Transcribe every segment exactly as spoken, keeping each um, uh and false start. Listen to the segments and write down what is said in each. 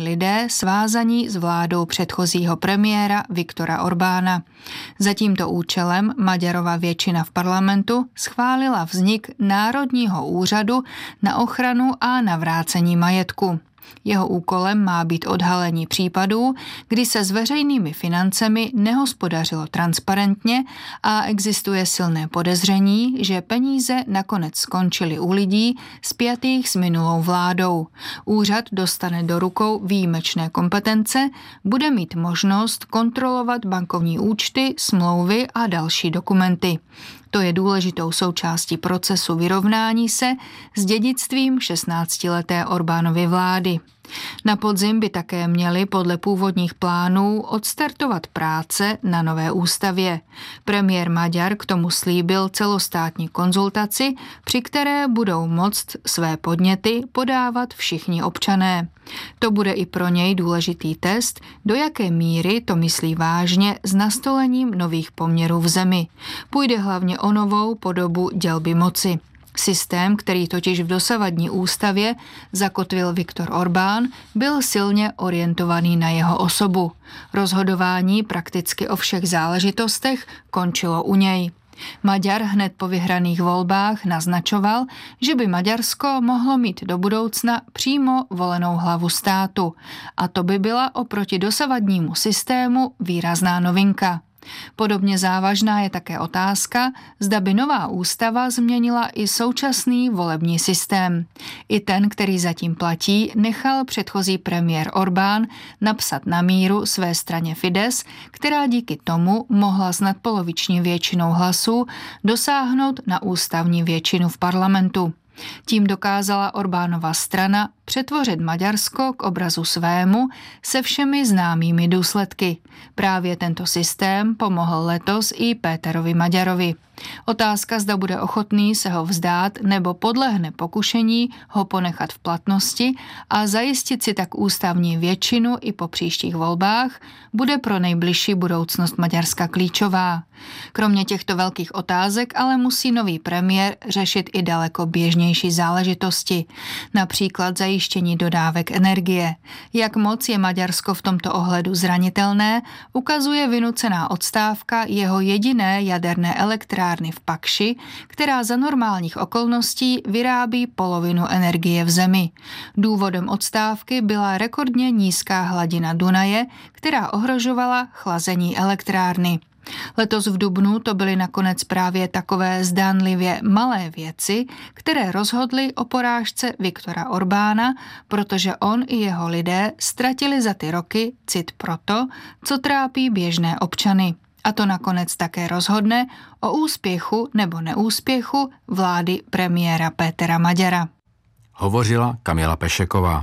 lidé svázaní s vládou předchozího premiéra Viktora Orbána. Za tímto účelem Maďarova většina v parlamentu schválila vznik Národního úřadu na ochranu a navrácení majetku. Jeho úkolem má být odhalení případů, kdy se s veřejnými financemi nehospodařilo transparentně a existuje silné podezření, že peníze nakonec skončily u lidí spjatých s minulou vládou. Úřad dostane do rukou výjimečné kompetence, bude mít možnost kontrolovat bankovní účty, smlouvy a další dokumenty. To je důležitou součástí procesu vyrovnání se s dědictvím šestnáctileté Orbánovy vlády. Na podzim by také měli podle původních plánů odstartovat práce na nové ústavě. Premiér Maďar k tomu slíbil celostátní konzultaci, při které budou moct své podněty podávat všichni občané. To bude i pro něj důležitý test, do jaké míry to myslí vážně s nastolením nových poměrů v zemi. Půjde hlavně o novou podobu dělby moci. Systém, který totiž v dosavadní ústavě zakotvil Viktor Orbán, byl silně orientovaný na jeho osobu. Rozhodování prakticky o všech záležitostech končilo u něj. Maďar hned po vyhraných volbách naznačoval, že by Maďarsko mohlo mít do budoucna přímo volenou hlavu státu. A to by byla oproti dosavadnímu systému výrazná novinka. Podobně závažná je také otázka, zda by nová ústava změnila i současný volební systém. I ten, který zatím platí, nechal předchozí premiér Orbán napsat na míru své straně Fidesz, která díky tomu mohla s nadpoloviční většinou hlasů dosáhnout na ústavní většinu v parlamentu. Tím dokázala Orbánova strana přetvořit Maďarsko k obrazu svému se všemi známými důsledky. Právě tento systém pomohl letos i Péterovi Maďarovi. Otázka, zda bude ochotný se ho vzdát nebo podlehne pokušení ho ponechat v platnosti a zajistit si tak ústavní většinu i po příštích volbách, bude pro nejbližší budoucnost Maďarska klíčová. Kromě těchto velkých otázek ale musí nový premiér řešit i daleko běžnější záležitosti, například zajištění dodávek energie. Jak moc je Maďarsko v tomto ohledu zranitelné, ukazuje vynucená odstávka jeho jediné jaderné elektrárny v Pakši, která za normálních okolností vyrábí polovinu energie v zemi. Důvodem odstávky byla rekordně nízká hladina Dunaje, která ohrožovala chlazení elektrárny. Letos v dubnu to byly nakonec právě takové zdánlivě malé věci, které rozhodly o porážce Viktora Orbána, protože on i jeho lidé ztratili za ty roky cit pro to, co trápí běžné občany. A to nakonec také rozhodne o úspěchu nebo neúspěchu vlády premiéra Pétera Maďara. Hovořila Kamila Pešeková.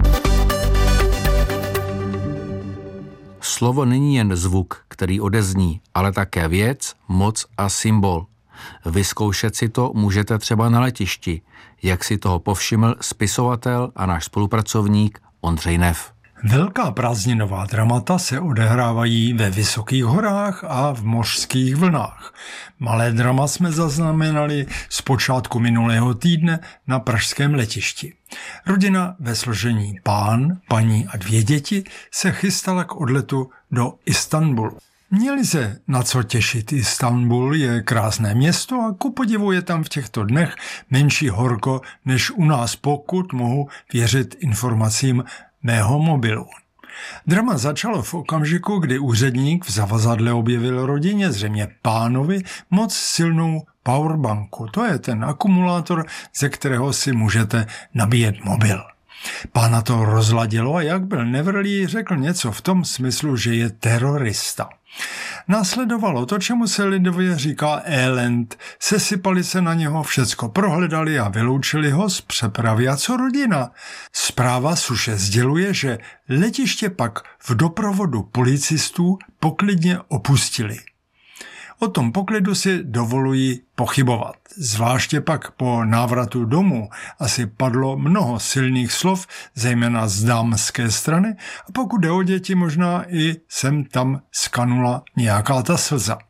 Slovo není jen zvuk, který odezní, ale také věc, moc a symbol. Vyzkoušet si to můžete třeba na letišti, jak si toho povšiml spisovatel a náš spolupracovník Ondřej Nev. Velká prázdninová dramata se odehrávají ve vysokých horách a v mořských vlnách. Malé drama jsme zaznamenali z počátku minulého týdne na pražském letišti. Rodina ve složení pán, paní a dvě děti se chystala k odletu do Istanbulu. Měli se na co těšit. Istanbul je krásné město a ku podivu je tam v těchto dnech menší horko než u nás, pokud mohu věřit informacím mého mobilu. Drama začalo v okamžiku, kdy úředník v zavazadle objevil rodině, zřejmě pánovi, moc silnou powerbanku. To je ten akumulátor, ze kterého si můžete nabíjet mobil. Pána to rozladilo a jak byl nevrlý, řekl něco v tom smyslu, že je terorista. Následovalo to, čemu se lidově říká elend. Sesypali se na něho, všecko prohledali a vyloučili ho z přepravy. A co rodina? Zpráva suše sděluje, že letiště pak v doprovodu policistů poklidně opustili. O tom poklidu si dovoluji pochybovat. Zvláště pak po návratu domů asi padlo mnoho silných slov, zejména z dámské strany, a pokud jde o děti, možná i sem tam skanula nějaká ta slza.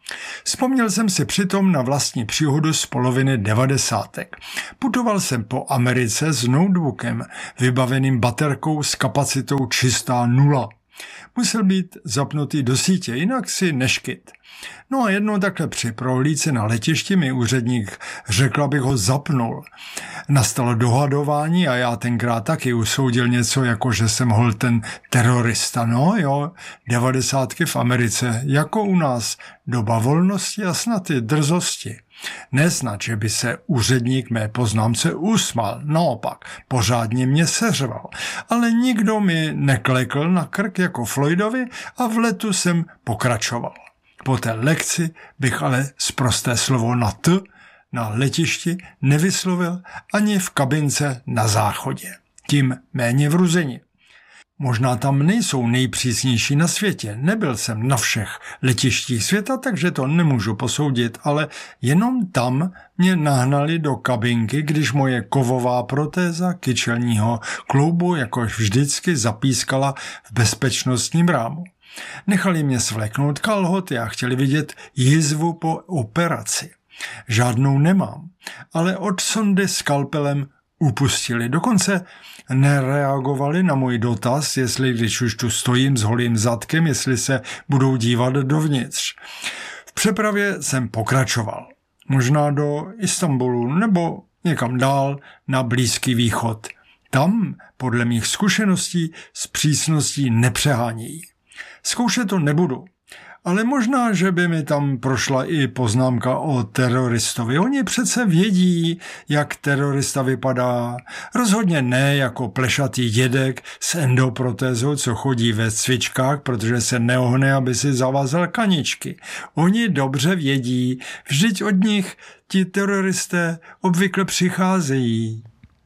Vzpomněl jsem si přitom na vlastní příhodu z poloviny devadesátek. Putoval jsem po Americe s notebookem, vybaveným baterkou s kapacitou čistá nula. Musel být zapnutý do sítě, jinak si neškyt. No a jednou takhle při prohlídce na letišti mi úředník řekl, abych ho zapnul. Nastalo dohadování a já tenkrát taky usoudil něco, jako že jsem hol ten terorista. No jo, devadesátky v Americe, jako u nás, doba volnosti a snad i drzosti. Nesnad, že by se úředník mé poznámce usmál, naopak, pořádně mě seřval, ale nikdo mi neklekl na krk jako Floydovi a v letu jsem pokračoval. Po té lekci bych ale sprosté slovo na T na letišti nevyslovil ani v kabince na záchodě. Tím méně vruzeni. Možná tam nejsou nejpřísnější na světě. Nebyl jsem na všech letištích světa, takže to nemůžu posoudit, ale jenom tam mě nahnali do kabinky, když moje kovová protéza kyčelního kloubu jakož vždycky zapískala v bezpečnostním rámu. Nechali mě svléknout kalhoty a chtěli vidět jizvu po operaci. Žádnou nemám, ale od sondy skalpelem upustili. Dokonce nereagovali na můj dotaz, jestli když už tu stojím s holým zadkem, jestli se budou dívat dovnitř. V přepravě jsem pokračoval. Možná do Istanbulu nebo někam dál na Blízký východ. Tam, podle mých zkušeností, s přísností nepřehánějí. Zkoušet to nebudu, ale možná, že by mi tam prošla i poznámka o teroristovi. Oni přece vědí, jak terorista vypadá. Rozhodně ne jako plešatý dědek s endoprotézou, co chodí ve cvičkách, protože se neohne, aby si zavazal kaničky. Oni dobře vědí, vždyť od nich ti teroristé obvykle přicházejí.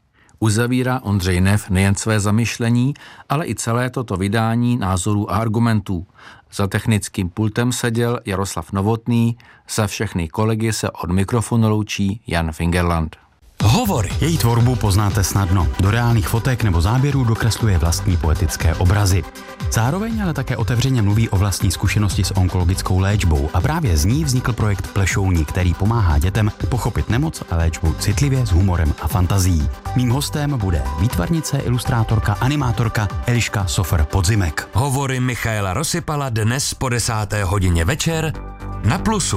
Uzavírá Ondřej Neff nejen své zamyšlení, ale i celé toto vydání názorů a argumentů. Za technickým pultem seděl Jaroslav Novotný, za všechny kolegy se od mikrofonu loučí Jan Fingerland. Hovory. Její tvorbu poznáte snadno. Do reálných fotek nebo záběrů dokresluje vlastní poetické obrazy. Zároveň ale také otevřeně mluví o vlastní zkušenosti s onkologickou léčbou a právě z ní vznikl projekt Plešouní, který pomáhá dětem pochopit nemoc a léčbu citlivě, s humorem a fantazií. Mým hostem bude výtvarnice, ilustrátorka, animátorka Eliška Sofer-Podzimek. Hovory Michaela Rosypala dnes po desáté hodině večer na Plusu.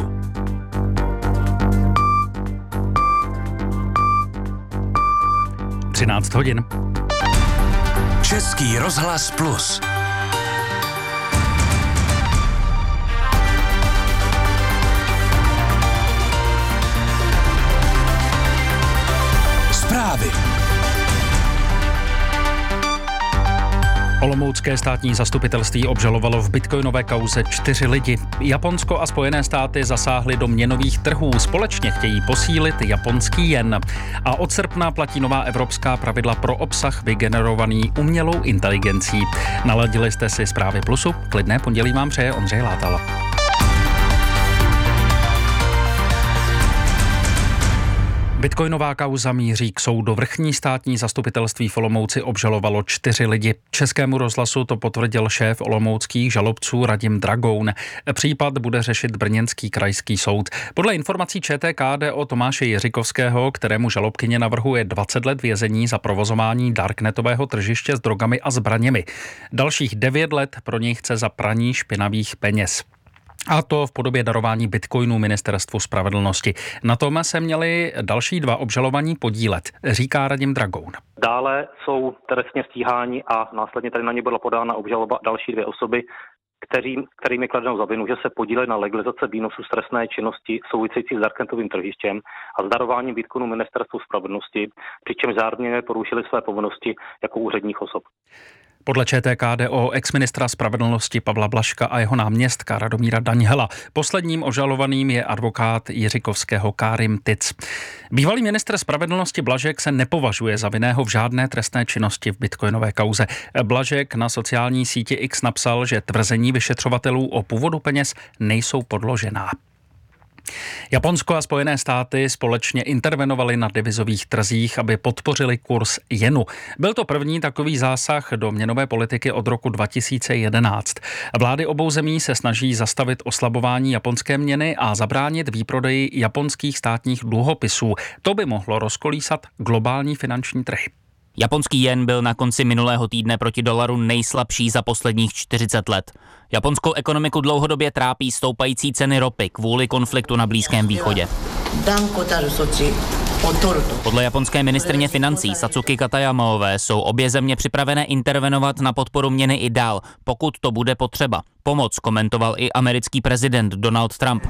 třináct hodin. Český rozhlas Plus. Zprávy. Olomoucké státní zastupitelství obžalovalo v bitcoinové kauze čtyři lidi. Japonsko a Spojené státy zasáhly do měnových trhů. Společně chtějí posílit japonský jen. A od srpna platí nová evropská pravidla pro obsah vygenerovaný umělou inteligencí. Naladili jste si zprávy Plusu? Klidné pondělí vám přeje Ondřej Látal. Bitcoinová kauza míří k soudu. Vrchní státní zastupitelství v Olomouci obžalovalo čtyři lidi. Českému rozhlasu to potvrdil šéf olomouckých žalobců Radim Dragoun. Případ bude řešit brněnský krajský soud. Podle informací ČTK jde o Tomáše Jiříkovského, kterému žalobkyně navrhuje dvacet let vězení za provozování darknetového tržiště s drogami a zbraněmi. Dalších devět let pro něj chce za praní špinavých peněz. A to v podobě darování bitcoinů Ministerstvu spravedlnosti. Na tom se měli další dva obžalovaní podílet, říká Radim Dragoun. Dále jsou trestně stíháni a následně tady na ně byla podána obžaloba další dvě osoby, kterým, kterým je kladeno za vinu, že se podíleli na legalizace výnosů z trestné činnosti související s darknetovým tržištěm a s darováním bitcoinů Ministerstvu spravedlnosti, přičemž zároveň porušili své povinnosti jako úředních osob. Podle ČTK jde o exministra spravedlnosti Pavla Blažka a jeho náměstka Radomíra Daňhela. Posledním ožalovaným je advokát Jiříkovského Kárim Tic. Bývalý ministr spravedlnosti Blažek se nepovažuje za vinného v žádné trestné činnosti v bitcoinové kauze. Blažek na sociální síti X napsal, že tvrzení vyšetřovatelů o původu peněz nejsou podložená. Japonsko a Spojené státy společně intervenovaly na devizových trzích, aby podpořili kurz jenu. Byl to první takový zásah do měnové politiky od roku dva tisíce jedenáct. Vlády obou zemí se snaží zastavit oslabování japonské měny a zabránit výprodeji japonských státních dluhopisů. To by mohlo rozkolísat globální finanční trhy. Japonský jen byl na konci minulého týdne proti dolaru nejslabší za posledních čtyřicet let. Japonskou ekonomiku dlouhodobě trápí stoupající ceny ropy kvůli konfliktu na Blízkém východě. Podle japonské ministryně financí Satsuki Katayamaové jsou obě země připravené intervenovat na podporu měny i dál, pokud to bude potřeba. Pomoc komentoval i americký prezident Donald Trump.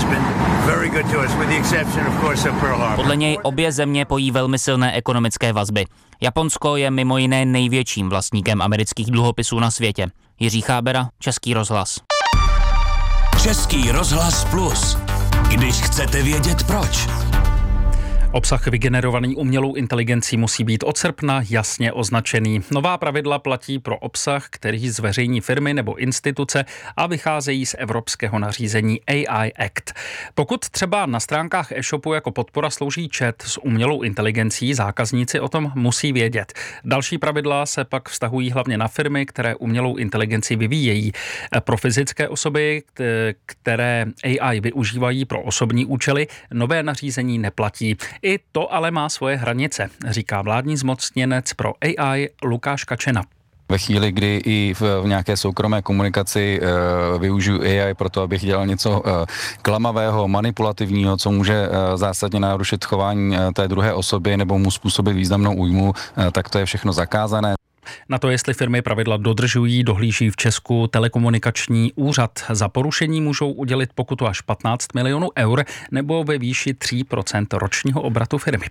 Podle něj obě země pojí velmi silné ekonomické vazby. Japonsko je mimo jiné největším vlastníkem amerických dluhopisů na světě. Jiří Chábera, Český rozhlas. Český rozhlas Plus. Když chcete vědět proč. Obsah vygenerovaný umělou inteligencí musí být od srpna jasně označený. Nová pravidla platí pro obsah, který zveřejní firmy nebo instituce a vycházejí z evropského nařízení A I Act. Pokud třeba na stránkách e-shopu jako podpora slouží chat s umělou inteligencí, zákazníci o tom musí vědět. Další pravidla se pak vztahují hlavně na firmy, které umělou inteligenci vyvíjejí. Pro fyzické osoby, které A I využívají pro osobní účely, nové nařízení neplatí. I to ale má svoje hranice, říká vládní zmocněnec pro A I Lukáš Kačena. Ve chvíli, kdy i v, v nějaké soukromé komunikaci e, využiju A I pro to, abych dělal něco e, klamavého, manipulativního, co může e, zásadně narušit chování e, té druhé osoby nebo mu způsobit významnou újmu, e, tak to je všechno zakázané. Na to, jestli firmy pravidla dodržují, dohlíží v Česku telekomunikační úřad. Za porušení můžou udělit pokutu až patnáct milionů eur nebo ve výši tři procenta ročního obratu firmy.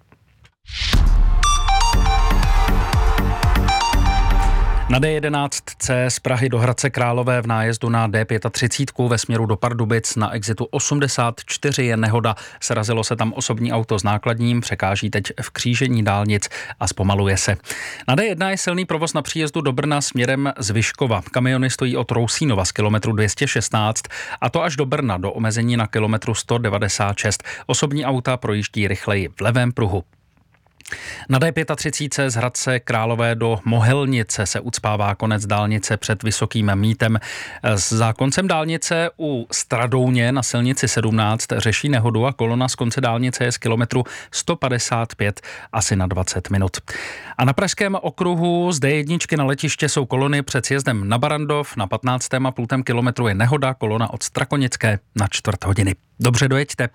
Na D jedenáct C z Prahy do Hradce Králové v nájezdu na D třicet pět ve směru do Pardubic na exitu osmdesát čtyři je nehoda. Srazilo se tam osobní auto s nákladním, překáží teď v křížení dálnic a zpomaluje se. Na D jedna je silný provoz na příjezdu do Brna směrem z Vyškova. Kamiony stojí od Rousínova z kilometru dvě stě šestnáct a to až do Brna do omezení na kilometru sto devadesát šest. Osobní auta projíždí rychleji v levém pruhu. Na D třicet pět C z Hradce Králové do Mohelnice se ucpává konec dálnice před Vysokým Mýtem. Za koncem dálnice u Stradouně na silnici sedmnáct řeší nehodu a kolona z konce dálnice je z kilometru sto padesát pět asi na dvacet minut. A na pražském okruhu z D jedna na letiště jsou kolony před sjezdem na Barandov, na patnáctém a půl kilometru je nehoda, kolona od Strakonické na čtvrt hodiny. Dobře, dojeďte.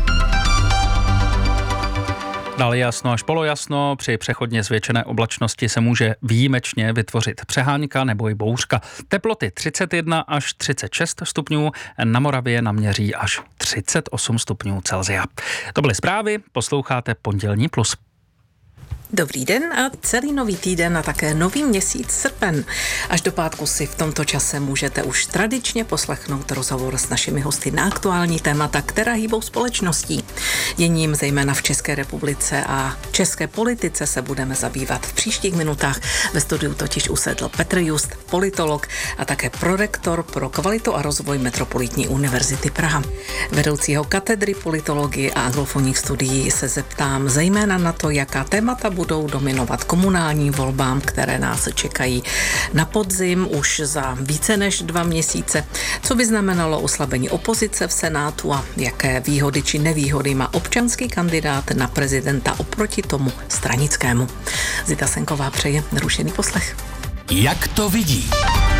Dále jasno až polojasno, při přechodně zvětšené oblačnosti se může výjimečně vytvořit přehánka nebo i bouřka. Teploty třicet jedna až třicet šest stupňů, na Moravě naměří až třicet osm stupňů Celsia. To byly zprávy, posloucháte Pondělní plus. Dobrý den a celý nový týden a také nový měsíc srpen. Až do pátku si v tomto čase můžete už tradičně poslechnout rozhovor s našimi hosty na aktuální témata, která hýbou společností. Děním zejména v České republice a české politice se budeme zabývat v příštích minutách. Ve studiu totiž usedl Petr Just, politolog a také prorektor pro kvalitu a rozvoj Metropolitní univerzity Praha. Vedoucího katedry politologie a anglofonních studií se zeptám zejména na to, jaká témata budou dominovat komunálním volbám, které nás čekají na podzim už za více než dva měsíce. Co by znamenalo oslabení opozice v Senátu a jaké výhody či nevýhody má občanský kandidát na prezidenta oproti tomu stranickému. Zita Senková přeje nerušený poslech. Jak to vidí?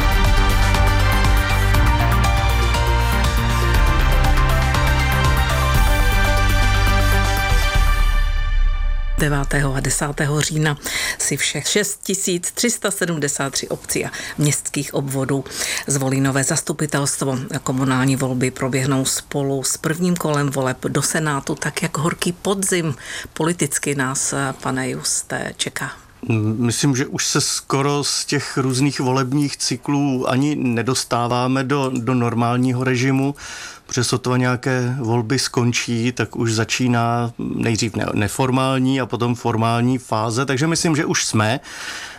devátého a desátého října si všech šest tisíc tři sta sedmdesát tři obcí a městských obvodů zvolí nové zastupitelstvo. Komunální volby proběhnou spolu s prvním kolem voleb do Senátu, tak jak horký podzim politicky nás, pane Juste, čeká. Myslím, že už se skoro z těch různých volebních cyklů ani nedostáváme do, do normálního režimu, protože sotva nějaké volby skončí, tak už začíná nejdřív neformální a potom formální fáze, takže myslím, že už jsme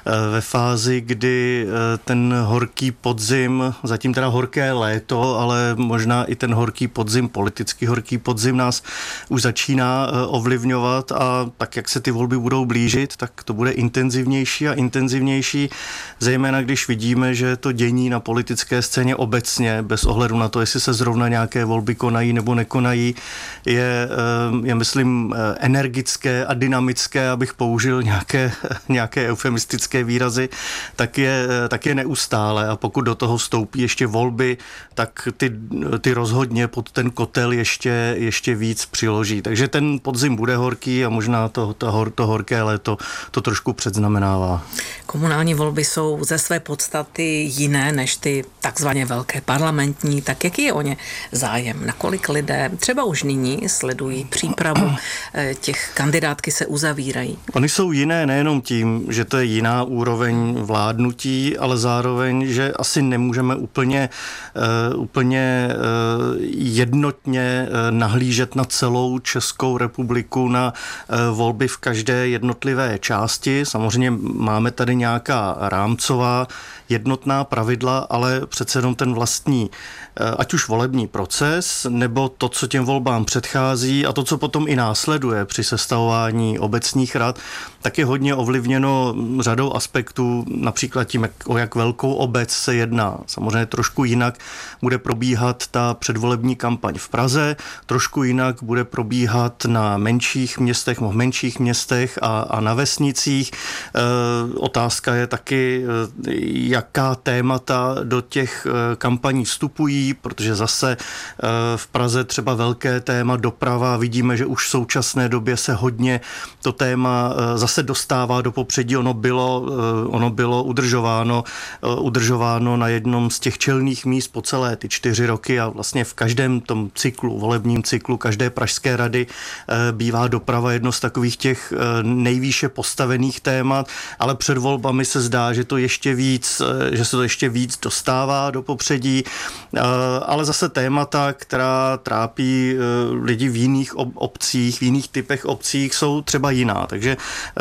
ve fázi, kdy ten horký podzim, zatím teda horké léto, ale možná i ten horký podzim, politický horký podzim nás už začíná ovlivňovat a tak, jak se ty volby budou blížit, tak to bude intenzivnější a intenzivnější, zejména když vidíme, že to dění na politické scéně obecně, bez ohledu na to, jestli se zrovna nějaké volby konají nebo nekonají, je, je myslím, energické a dynamické, abych použil nějaké, nějaké eufemistické výrazy, tak je, tak je neustále a pokud do toho vstoupí ještě volby, tak ty, ty rozhodně pod ten kotel ještě, ještě víc přiloží. Takže ten podzim bude horký a možná to, to, hor, to horké léto to trošku předznamenává. Komunální volby jsou ze své podstaty jiné než ty takzvaně velké parlamentní, tak jaký je o ně zájem? Nakolik lidé třeba už nyní sledují přípravu těch kandidátky se uzavírají? Oni jsou jiné nejenom tím, že to je jiná úroveň vládnutí, ale zároveň, že asi nemůžeme úplně, uh, úplně uh, jednotně uh, nahlížet na celou Českou republiku, na uh, volby v každé jednotlivé části. Samozřejmě máme tady nějaká rámcová jednotná pravidla, ale přece jenom ten vlastní, ať už volební proces, nebo to, co těm volbám předchází a to, co potom i následuje při sestavování obecních rad, tak je hodně ovlivněno řadou aspektů, například tím, o jak velkou obec se jedná. Samozřejmě trošku jinak bude probíhat ta předvolební kampaň v Praze, trošku jinak bude probíhat na menších městech, v menších městech a, a na vesnicích. E, otázka je taky, jaká témata do těch kampaní vstupují, protože zase v Praze třeba velké téma doprava, vidíme, že už v současné době se hodně to téma zase dostává do popředí, ono bylo, ono bylo udržováno, udržováno na jednom z těch čelných míst po celé ty čtyři roky a vlastně v každém tom cyklu, volebním cyklu, každé pražské rady bývá doprava jedno z takových těch nejvýše postavených témat, ale před volbami se zdá, že to ještě víc, že se to ještě víc dostává do popředí, ale zase témata, která trápí lidi v jiných obcích, v jiných typech obcích, jsou třeba jiná. Takže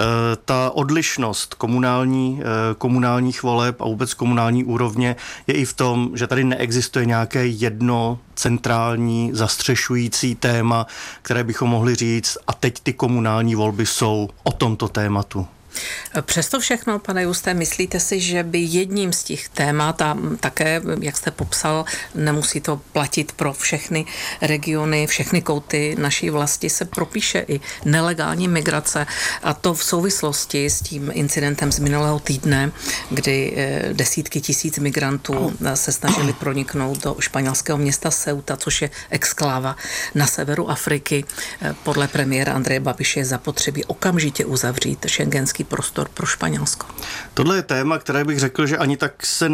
ta odlišnost komunální, komunálních voleb a vůbec komunální úrovně je i v tom, že tady neexistuje nějaké jedno centrální zastřešující téma, které bychom mohli říct, a teď ty komunální volby jsou o tomto tématu. Přesto všechno, pane Justé, myslíte si, že by jedním z těch témat, a také, jak jste popsal, nemusí to platit pro všechny regiony, všechny kouty naší vlasti, se propíše i nelegální migrace, a to v souvislosti s tím incidentem z minulého týdne, kdy desítky tisíc migrantů se snažili proniknout do španělského města Ceuta, což je exkláva na severu Afriky. Podle premiéra Andreje Babiše je zapotřebí okamžitě uzavřít schengenský prostor pro Španělsko. Tohle je téma, které bych řekl, že ani tak se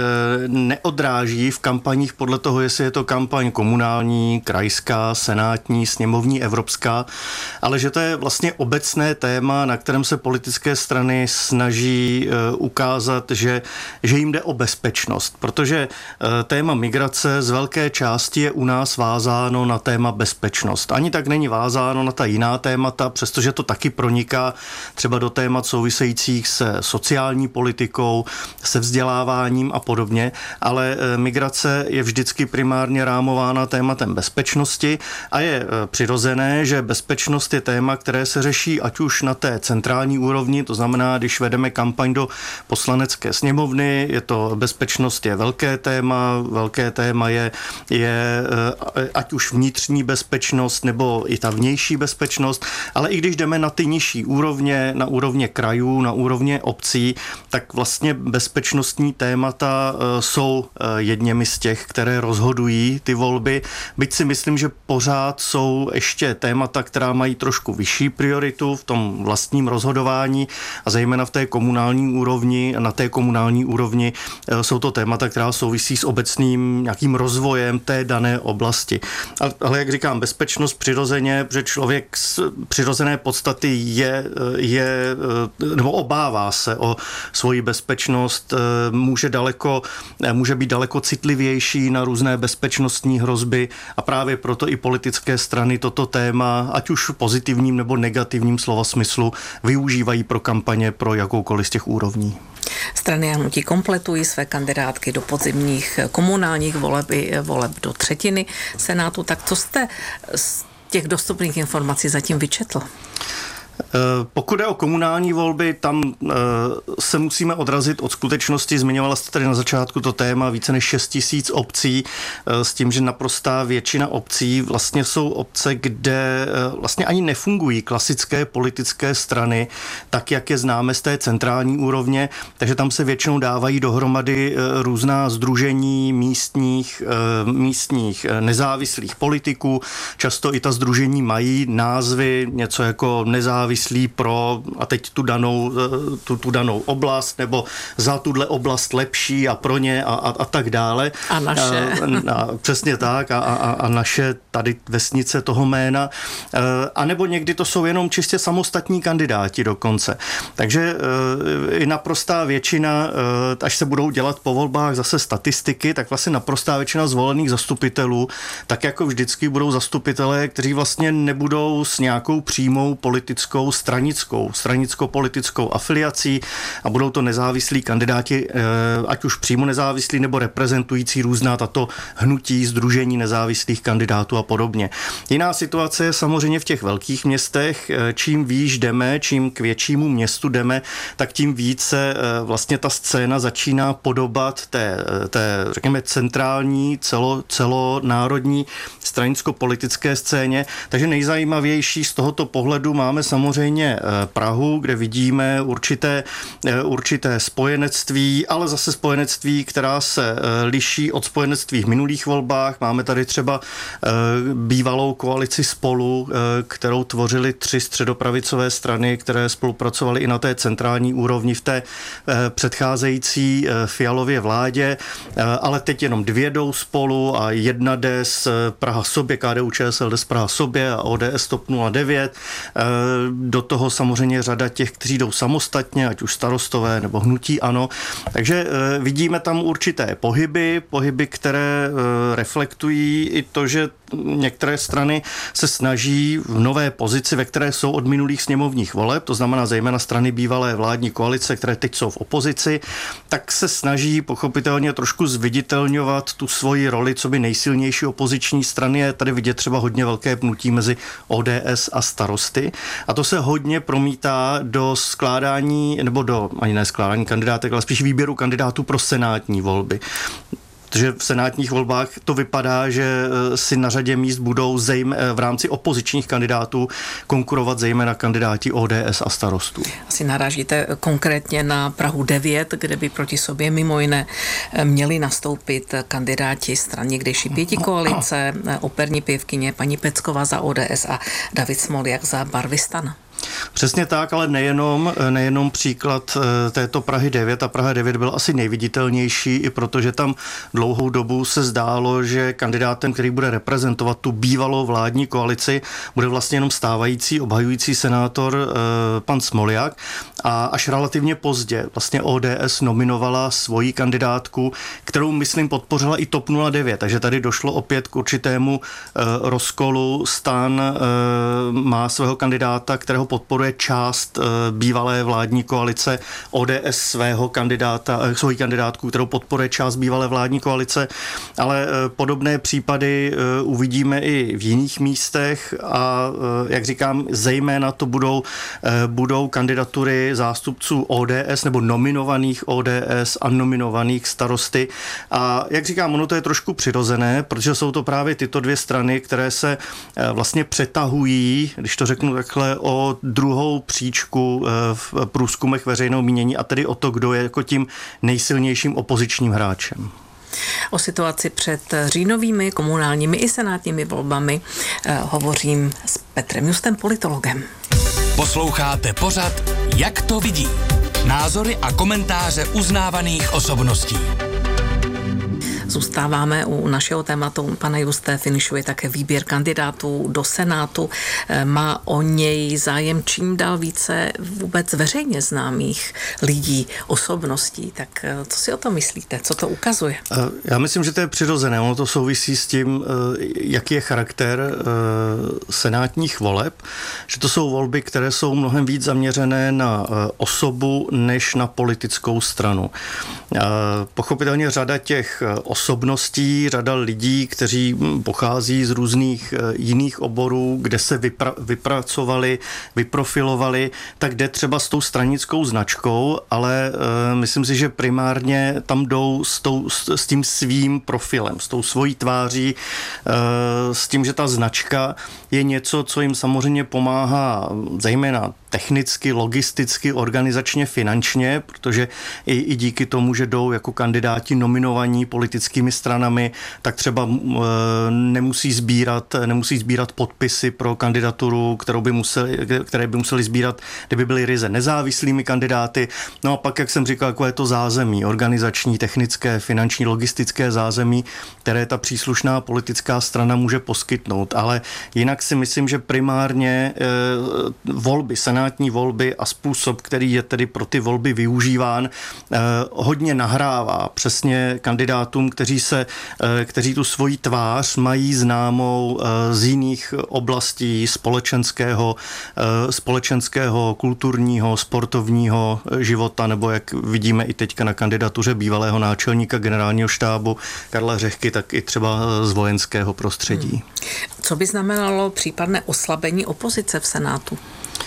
neodráží v kampaních podle toho, jestli je to kampaň komunální, krajská, senátní, sněmovní, evropská, ale že to je vlastně obecné téma, na kterém se politické strany snaží ukázat, že, že jim jde o bezpečnost, protože téma migrace z velké části je u nás vázáno na téma bezpečnost. Ani tak není vázáno na ta jiná témata, přestože to taky proniká třeba do témat souvisejících se sociální politikou, se vzděláváním a podobně, ale migrace je vždycky primárně rámována tématem bezpečnosti a je přirozené, že bezpečnost je téma, které se řeší ať už na té centrální úrovni, to znamená, když vedeme kampaň do poslanecké sněmovny, je to bezpečnost je velké téma, velké téma je, je ať už vnitřní bezpečnost nebo i ta vnější bezpečnost, ale i když jdeme na ty nižší úrovně, na úrovně krajů, na úrovně obcí, tak vlastně bezpečnostní témata jsou jedněmi z těch, které rozhodují ty volby. Byť si myslím, že pořád jsou ještě témata, která mají trošku vyšší prioritu v tom vlastním rozhodování a zejména v té komunální úrovni. Na té komunální úrovni jsou to témata, která souvisí s obecným nějakým rozvojem té dané oblasti. Ale jak říkám, bezpečnost přirozeně, protože člověk z přirozené podstaty je, je nebo obává se o svoji bezpečnost, může daleko, může být daleko citlivější na různé bezpečnostní hrozby a právě proto i politické strany toto téma, ať už v pozitivním nebo negativním slova smyslu, využívají pro kampaně pro jakoukoliv z těch úrovní. Strany a hnutí kompletují své kandidátky do podzimních komunálních voleb i voleb do třetiny Senátu. Tak co jste z těch dostupných informací zatím vyčetl? Pokud je o komunální volby, tam se musíme odrazit od skutečnosti. Zmiňovala jste tady na začátku to téma více než šest tisíc obcí, s tím, že naprostá většina obcí vlastně jsou obce, kde vlastně ani nefungují klasické politické strany, tak jak je známe z té centrální úrovně, takže tam se většinou dávají dohromady různá sdružení místních, místních nezávislých politiků. Často i ta sdružení mají názvy něco jako nezávislý závislí pro a teď tu danou, tu, tu danou oblast nebo za tuhle oblast lepší a pro ně a, a, a tak dále. A naše. A, a, přesně tak a, a, a naše tady vesnice toho jména. A nebo někdy to jsou jenom čistě samostatní kandidáti dokonce. Takže i naprostá většina, až se budou dělat po volbách zase statistiky, tak vlastně naprostá většina zvolených zastupitelů, tak jako vždycky budou zastupitelé, kteří vlastně nebudou s nějakou přímou politickou, stranickou, stranicko-politickou afiliací a budou to nezávislí kandidáti, ať už přímo nezávislí nebo reprezentující různá tato hnutí, sdružení nezávislých kandidátů a podobně. Jiná situace je samozřejmě v těch velkých městech. Čím výš jdeme, čím k většímu městu jdeme, tak tím více vlastně ta scéna začíná podobat té, té řekněme, centrální, celo, celonárodní stranicko-politické scéně. Takže nejzajímavější z tohoto pohledu máme samozřejmě Prahu, kde vidíme určité, určité spojenectví, ale zase spojenectví, která se liší od spojenectví v minulých volbách. Máme tady třeba bývalou koalici Spolu, kterou tvořily tři středopravicové strany, které spolupracovaly i na té centrální úrovni v té předcházející Fialově vládě, ale teď jenom dvě jdou spolu a jedna jde z Praha sobě, K D U Č S L jde z Praha sobě a O D S TOP nula devět. Do toho samozřejmě řada těch, kteří jdou samostatně, ať už Starostové nebo hnutí ANO. Takže vidíme tam určité pohyby, pohyby, které reflektují i to, že některé strany se snaží v nové pozici, ve které jsou od minulých sněmovních voleb, to znamená zejména strany bývalé vládní koalice, které teď jsou v opozici, tak se snaží pochopitelně trošku zviditelňovat tu svoji roli, co by nejsilnější opoziční strany. Je tady vidět třeba hodně velké pnutí mezi O D S a Starosty. A to se hodně promítá do skládání, nebo do, ani ne skládání kandidátek, ale spíš výběru kandidátů pro senátní volby. Protože v senátních volbách to vypadá, že si na řadě míst budou zejm, v rámci opozičních kandidátů konkurovat zejména kandidáti O D S a Starostů. Asi narážíte konkrétně na Prahu devět, kde by proti sobě mimo jiné měli nastoupit kandidáti stran někdejší pětikoalice, operní pěvkyně paní Pecková za O D S a David Smoljak za barvy STAN. Přesně tak, ale nejenom, nejenom příklad této Prahy devět. A Praha devět byl asi nejviditelnější, i protože tam dlouhou dobu se zdálo, že kandidátem, který bude reprezentovat tu bývalou vládní koalici, bude vlastně jenom stávající obhajující senátor pan Smoljak. A až relativně pozdě vlastně O D S nominovala svoji kandidátku, kterou, myslím, podpořila i TOP nula devět. Takže tady došlo opět k určitému rozkolu. STAN má svého kandidáta, kterého podporuje část bývalé vládní koalice, O D S svého kandidáta, svoji kandidátku, kterou podporuje část bývalé vládní koalice, ale podobné případy uvidíme i v jiných místech a jak říkám, zejména to budou, budou kandidatury zástupců O D S nebo nominovaných O D S a nominovaných Starosty. A jak říkám, ono to je trošku přirozené, protože jsou to právě tyto dvě strany, které se vlastně přetahují, když to řeknu takhle, o druhou příčku v průzkumech veřejného mínění a tedy o to, kdo je jako tím nejsilnějším opozičním hráčem. O situaci před říjnovými komunálními i senátními volbami hovořím s Petrem Justem, politologem. Posloucháte pořad Jak to vidí? Názory a komentáře uznávaných osobností. zůstáváme u našeho tématu. Pane Juste, finišuje také výběr kandidátů do Senátu. Má o něj zájem čím dál více vůbec veřejně známých lidí, osobností. Tak co si o tom myslíte? Co to ukazuje? Já myslím, že to je přirozené. Ono to souvisí s tím, jaký je charakter senátních voleb, že to jsou volby, které jsou mnohem víc zaměřené na osobu než na politickou stranu. Pochopitelně řada těch osobností, řada lidí, kteří pochází z různých jiných oborů, kde se vypra- vypracovali, vyprofilovali, tak jde třeba s tou stranickou značkou, ale uh, myslím si, že primárně tam jdou s, tou, s, s tím svým profilem, s tou svojí tváří, uh, s tím, že ta značka je něco, co jim samozřejmě pomáhá zejména technicky, logisticky, organizačně, finančně, protože i, i díky tomu, že jdou jako kandidáti nominovaní politickými stranami, tak třeba e, nemusí sbírat, nemusí sbírat podpisy pro kandidaturu, kterou by museli, které by museli sbírat, kdyby byly ryze nezávislými kandidáty. No a pak, jak jsem říkal, jako je to zázemí, organizační, technické, finanční, logistické zázemí, které ta příslušná politická strana může poskytnout. Ale jinak si myslím, že primárně e, volby, senátní volby a způsob, který je tedy pro ty volby využíván, eh, hodně nahrává přesně kandidátům, kteří se, eh, kteří tu svoji tvář mají známou eh, z jiných oblastí společenského, eh, společenského, kulturního, sportovního života, nebo jak vidíme i teďka na kandidatuře bývalého náčelníka generálního štábu Karla Řehky, tak i třeba z vojenského prostředí. Hmm. Co by znamenalo případné oslabení opozice v Senátu?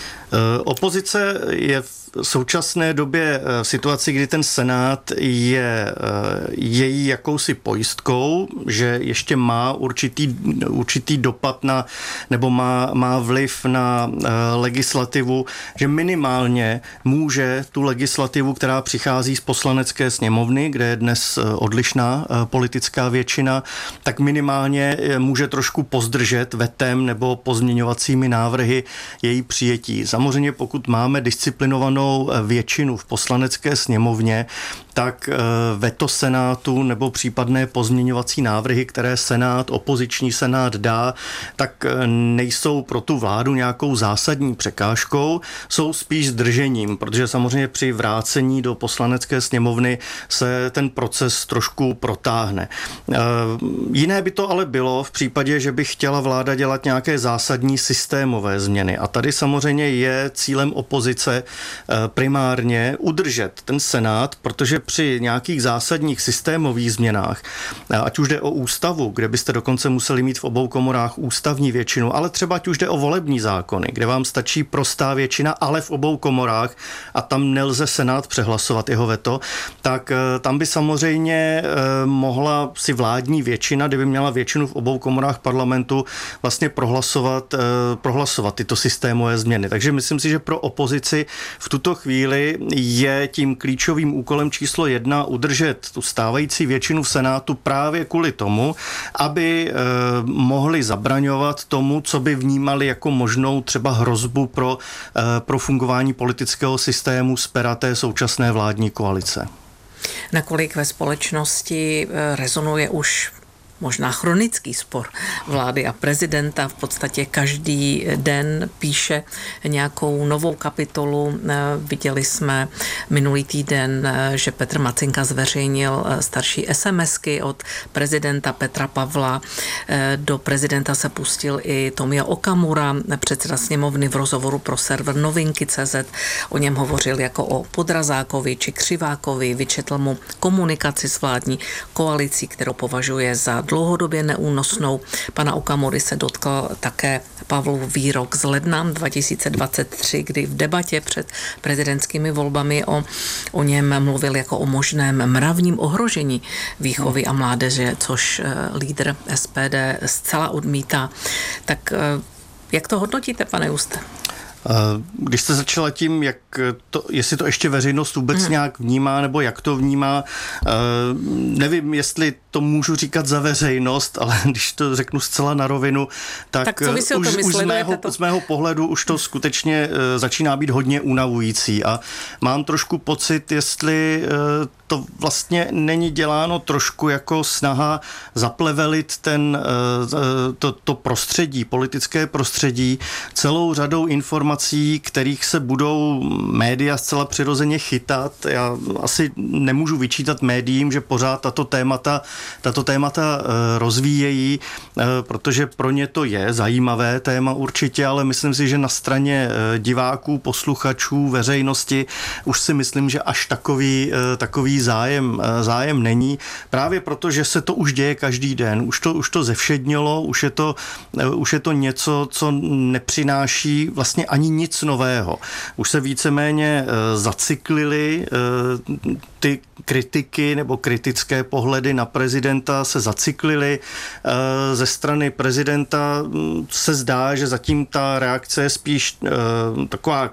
Opozice je v současné době v situaci, kdy ten Senát je její jakousi pojistkou, že ještě má určitý, určitý dopad na, nebo má, má vliv na legislativu, že minimálně může tu legislativu, která přichází z poslanecké sněmovny, kde je dnes odlišná politická většina, tak minimálně může trošku pozdržet vetem nebo pozměňovacími návrhy její přijetí. Samozřejmě pokud máme disciplinovanou většinu v poslanecké sněmovně, tak veto Senátu nebo případné pozměňovací návrhy, které Senát, opoziční Senát dá, tak nejsou pro tu vládu nějakou zásadní překážkou, jsou spíš zdržením, protože samozřejmě při vrácení do poslanecké sněmovny se ten proces trošku protáhne. Jiné by to ale bylo v případě, že by chtěla vláda dělat nějaké zásadní systémové změny. A tady samozřejmě je cílem opozice primárně udržet ten Senát, protože při nějakých zásadních systémových změnách, ať už jde o ústavu, kde byste dokonce museli mít v obou komorách ústavní většinu, ale třeba ať už jde o volební zákony, kde vám stačí prostá většina, ale v obou komorách a tam nelze Senát přehlasovat jeho veto, tak tam by samozřejmě mohla si vládní většina, kdyby měla většinu v obou komorách parlamentu, vlastně prohlasovat, prohlasovat tyto systémové změny. Takže myslím si, že pro opozici v tuto chvíli je tím klíčovým úkolem číslo jedna udržet tu stávající většinu v Senátu právě kvůli tomu, aby eh, mohli zabraňovat tomu, co by vnímali jako možnou třeba hrozbu pro, eh, pro fungování politického systému z pera té současné vládní koalice. Nakolik ve společnosti rezonuje už možná chronický spor vlády a prezidenta. V podstatě každý den píše nějakou novou kapitolu. Viděli jsme minulý týden, že Petr Macinka zveřejnil starší SMSky od prezidenta Petra Pavla. Do prezidenta se pustil i Tomio Okamura, předseda sněmovny, v rozhovoru pro server Novinky tečka cé zet. O něm hovořil jako o Podrazákovi či Křivákovi. Vyčetl mu komunikaci s vládní koalicí, kterou považuje za dlouhodobě neúnosnou. Pana Okamury se dotkl také Pavlův výrok z ledna dva tisíce dvacet tři, kdy v debatě před prezidentskými volbami o, o něm mluvil jako o možném mravním ohrožení výchovy a mládeže, což lídr S P D zcela odmítá. Tak jak to hodnotíte, pane Juste? Když jste začala tím, jak to, jestli to ještě veřejnost vůbec hmm. nějak vnímá, nebo jak to vnímá, nevím, jestli to můžu říkat za veřejnost, ale když to řeknu zcela na rovinu, tak, tak co vy si o tom už, už z, mého, to? z mého pohledu už to skutečně začíná být hodně unavující a mám trošku pocit, jestli to vlastně není děláno trošku jako snaha zaplevelit ten, to, to prostředí, politické prostředí celou řadou informací, kterých se budou média zcela přirozeně chytat. Já asi nemůžu vyčítat médiím, že pořád tato témata, tato témata rozvíjejí, protože pro ně to je zajímavé téma určitě, ale myslím si, že na straně diváků, posluchačů, veřejnosti už si myslím, že až takový, takový zájem zájem není, právě proto, že se to už děje každý den, už to, už to zevšednilo, už je to, už je to něco, co nepřináší vlastně ani nic nového. Už se víceméně zacyklili ty kritiky nebo kritické pohledy na prezidenta se zacyklily. Ze strany prezidenta se zdá, že zatím ta reakce je spíš taková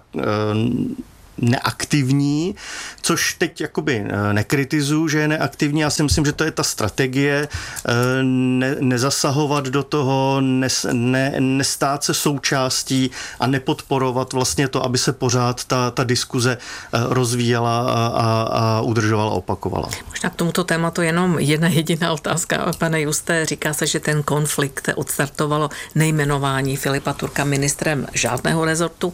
neaktivní, což teď jakoby nekritizuju, že je neaktivní. Já si myslím, že to je ta strategie ne, nezasahovat do toho, ne, ne, nestát se součástí a nepodporovat vlastně to, aby se pořád ta, ta diskuze rozvíjela a, a, a udržovala, opakovala. Možná k tomuto tématu jenom jedna jediná otázka, pane Juste. Říká se, že ten konflikt odstartovalo nejmenování Filipa Turka ministrem žádného rezortu.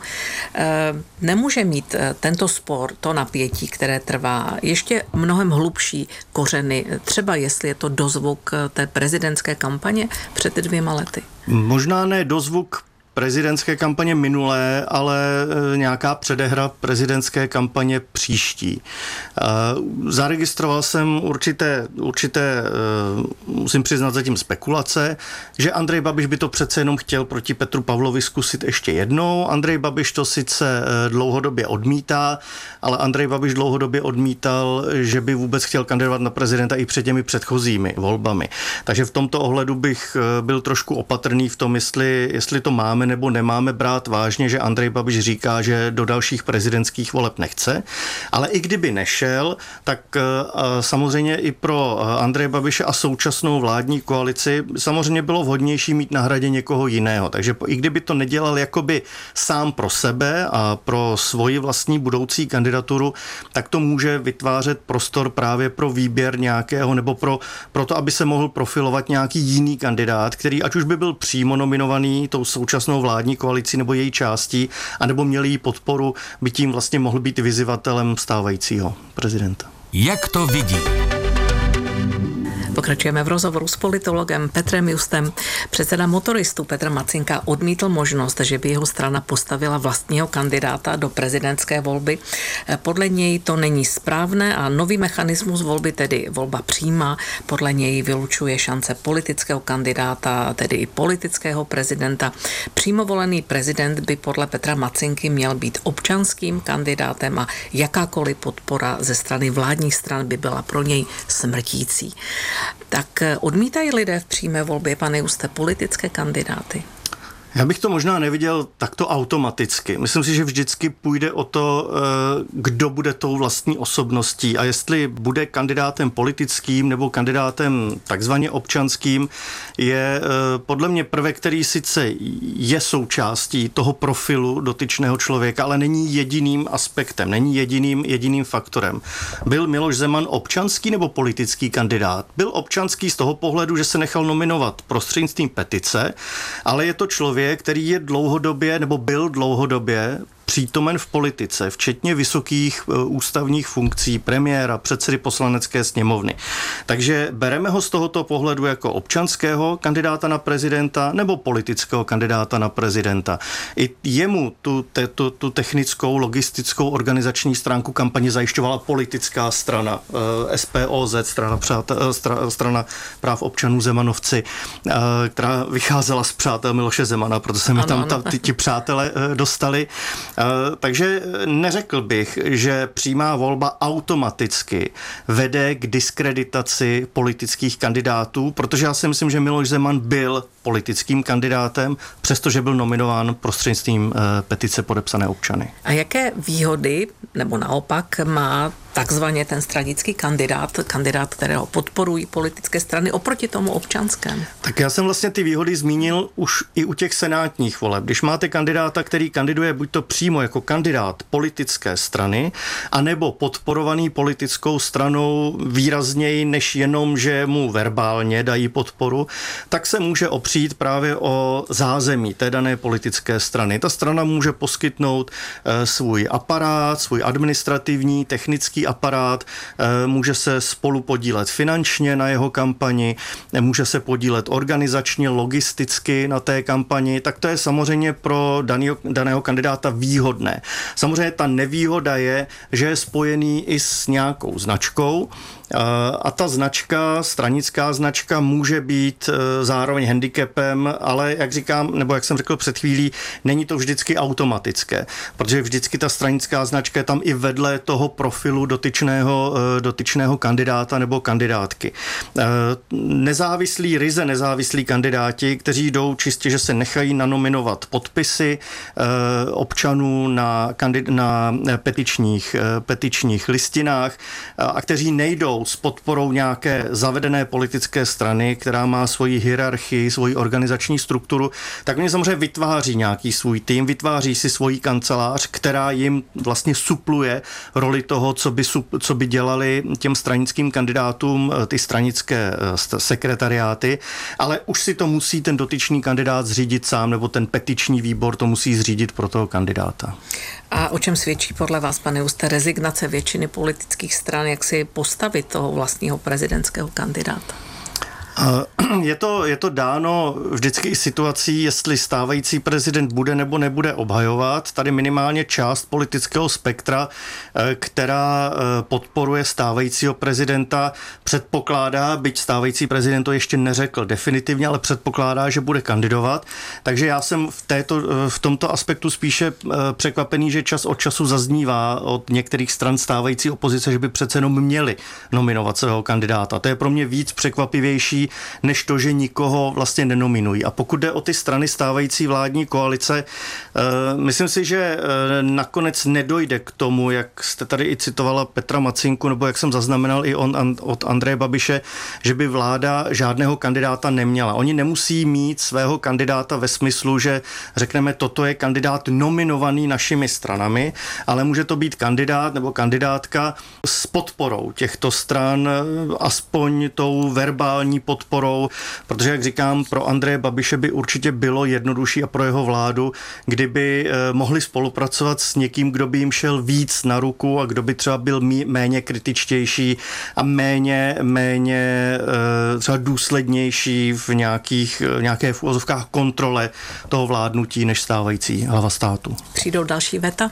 Nemůže mít tento spor, to napětí, které trvá, ještě mnohem hlubší kořeny, třeba jestli je to dozvuk té prezidentské kampaně před dvěma lety? Možná ne dozvuk prezidentské kampaně minulé, ale nějaká předehra prezidentské kampaně příští. Zaregistroval jsem určité, určité, musím přiznat zatím spekulace, že Andrej Babiš by to přece jenom chtěl proti Petru Pavlovi zkusit ještě jednou. Andrej Babiš to sice dlouhodobě odmítá, ale Andrej Babiš dlouhodobě odmítal, že by vůbec chtěl kandidovat na prezidenta i před těmi předchozími volbami. Takže v tomto ohledu bych byl trošku opatrný v tom, jestli, jestli to máme nebo nemáme brát vážně, že Andrej Babiš říká, že do dalších prezidentských voleb nechce. Ale i kdyby nešel, tak samozřejmě i pro Andreje Babiše a současnou vládní koalici samozřejmě bylo vhodnější mít na hradě někoho jiného. Takže i kdyby to nedělal jakoby sám pro sebe a pro svoji vlastní budoucí kandidaturu, tak to může vytvářet prostor právě pro výběr nějakého nebo pro, pro to, aby se mohl profilovat nějaký jiný kandidát, který ať už by byl přímo nominovaný tou současnou vládní koalicí nebo její částí, anebo měl jí podporu, by tím vlastně mohl být vyzývatelem stávajícího prezidenta. Jak to vidí? Pokračujeme v rozhovoru s politologem Petrem Justem. Předseda motoristů Petr Macinka odmítl možnost, že by jeho strana postavila vlastního kandidáta do prezidentské volby. Podle něj to není správné a nový mechanismus volby, tedy volba přímá, podle něj vylučuje šance politického kandidáta, tedy i politického prezidenta. Přímo volený prezident by podle Petra Macinky měl být občanským kandidátem a jakákoliv podpora ze strany vládních stran by byla pro něj smrtící. Tak odmítají lidé v přímé volbě, pane Juste, politické kandidáty? Já bych to možná neviděl takto automaticky. Myslím si, že vždycky půjde o to, kdo bude tou vlastní osobností a jestli bude kandidátem politickým nebo kandidátem takzvaně občanským, je podle mě prvek, který sice je součástí toho profilu dotyčného člověka, ale není jediným aspektem, není jediným, jediným faktorem. Byl Miloš Zeman občanský nebo politický kandidát? Byl občanský z toho pohledu, že se nechal nominovat prostřednictvím petice, ale je to člověk, který je dlouhodobě nebo byl dlouhodobě přítomen v politice, včetně vysokých ústavních funkcí premiéra, předsedy poslanecké sněmovny. Takže bereme ho z tohoto pohledu jako občanského kandidáta na prezidenta nebo politického kandidáta na prezidenta. I jemu tu, te, tu, tu technickou, logistickou, organizační stránku kampaně zajišťovala politická strana eh, S P O Z, strana, přátel, stra, strana práv občanů Zemanovci, eh, která vycházela z přátel Miloše Zemana, proto se mi tam ta, ty, ti přátelé eh, dostali. Takže neřekl bych, že přímá volba automaticky vede k diskreditaci politických kandidátů, protože já si myslím, že Miloš Zeman byl politickým kandidátem, přestože byl nominován prostřednictvím petice podepsané občany. A jaké výhody, nebo naopak, má takzvaně ten stranický kandidát, kandidát, kterého podporují politické strany oproti tomu občanskému? Tak já jsem vlastně ty výhody zmínil už i u těch senátních voleb. Když máte kandidáta, který kandiduje buď to přímo jako kandidát politické strany, anebo podporovaný politickou stranou výrazněji než jenom, že mu verbálně dají podporu, tak se může opřít právě o zázemí té dané politické strany. Ta strana může poskytnout e, svůj aparát, svůj administrativní, technický aparát, může se spolu podílet finančně na jeho kampani, může se podílet organizačně, logisticky na té kampani, tak to je samozřejmě pro daného, daného kandidáta výhodné. Samozřejmě ta nevýhoda je, že je spojený i s nějakou značkou, a ta značka, stranická značka, může být zároveň handicapem, ale jak říkám, nebo jak jsem řekl před chvílí, není to vždycky automatické, protože vždycky ta stranická značka je tam i vedle toho profilu dotyčného, dotyčného kandidáta nebo kandidátky. Nezávislí, ryze nezávislí kandidáti, kteří jdou čistě, že se nechají nanominovat podpisy občanů na, kandid- na petičních, petičních listinách a kteří nejdou s podporou nějaké zavedené politické strany, která má svoji hierarchii, svoji organizační strukturu, tak oni samozřejmě vytváří nějaký svůj tým, vytváří si svoji kancelář, která jim vlastně supluje roli toho, co by, co by dělali těm stranickým kandidátům ty stranické sekretariáty, ale už si to musí ten dotyčný kandidát zřídit sám, nebo ten petiční výbor to musí zřídit pro toho kandidáta. A o čem svědčí podle vás, pane Juste, rezignace většiny politických stran, jak si postavit toho vlastního prezidentského kandidáta? Je to, je to dáno vždycky i situací, jestli stávající prezident bude nebo nebude obhajovat. Tady minimálně část politického spektra, která podporuje stávajícího prezidenta, předpokládá, byť stávající prezident to ještě neřekl definitivně, ale předpokládá, že bude kandidovat. Takže já jsem v, této, v tomto aspektu spíše překvapený, že čas od času zaznívá od některých stran stávající opozice, že by přece jenom měli nominovat svého kandidáta. To je pro mě víc překvapivější, než to, že nikoho vlastně nenominují. A pokud jde o ty strany stávající vládní koalice, myslím si, že nakonec nedojde k tomu, jak jste tady i citovala Petra Macinku, nebo jak jsem zaznamenal i on, od Andreje Babiše, že by vláda žádného kandidáta neměla. Oni nemusí mít svého kandidáta ve smyslu, že řekneme, toto je kandidát nominovaný našimi stranami, ale může to být kandidát nebo kandidátka s podporou těchto stran, aspoň tou verbální podporou, protože, jak říkám, pro Andreje Babiše by určitě bylo jednodušší a pro jeho vládu, kdyby mohli spolupracovat s někým, kdo by jim šel víc na ruku a kdo by třeba byl méně kritičtější a méně, méně třeba důslednější v nějakých, nějaké v uvozovkách kontrole toho vládnutí než stávající hlava státu. Přijdou další veta?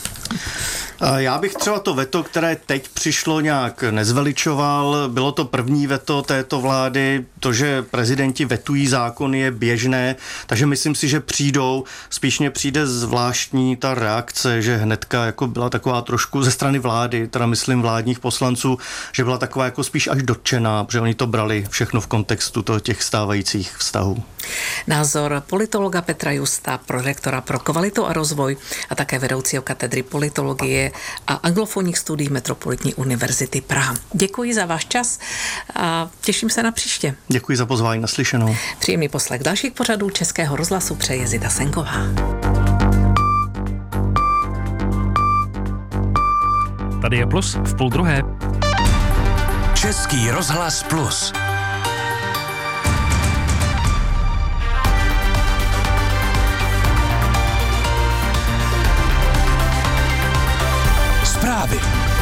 Já bych třeba to veto, které teď přišlo, nějak nezveličoval. Bylo to první veto této vlády. To, že prezidenti vetují zákony, je běžné, takže myslím si, že přijdou. Spíš mě přijde zvláštní ta reakce, že hnedka jako byla taková trošku ze strany vlády, teda myslím vládních poslanců, že byla taková jako spíš až dotčená, protože oni to brali všechno v kontextu toho těch stávajících vztahů. Názor politologa Petra Justa, prorektora pro kvalitu a rozvoj a také vedoucího katedry politologie a anglofonních studií Metropolitní univerzity Praha. Děkuji za váš čas a těším se na příště. Děkuji za pozvání, naslyšenou. Příjemný poslech dalších pořadů Českého rozhlasu přeje Zita Senková. Tady je Plus v půl druhé. Český rozhlas Plus. Zprávy.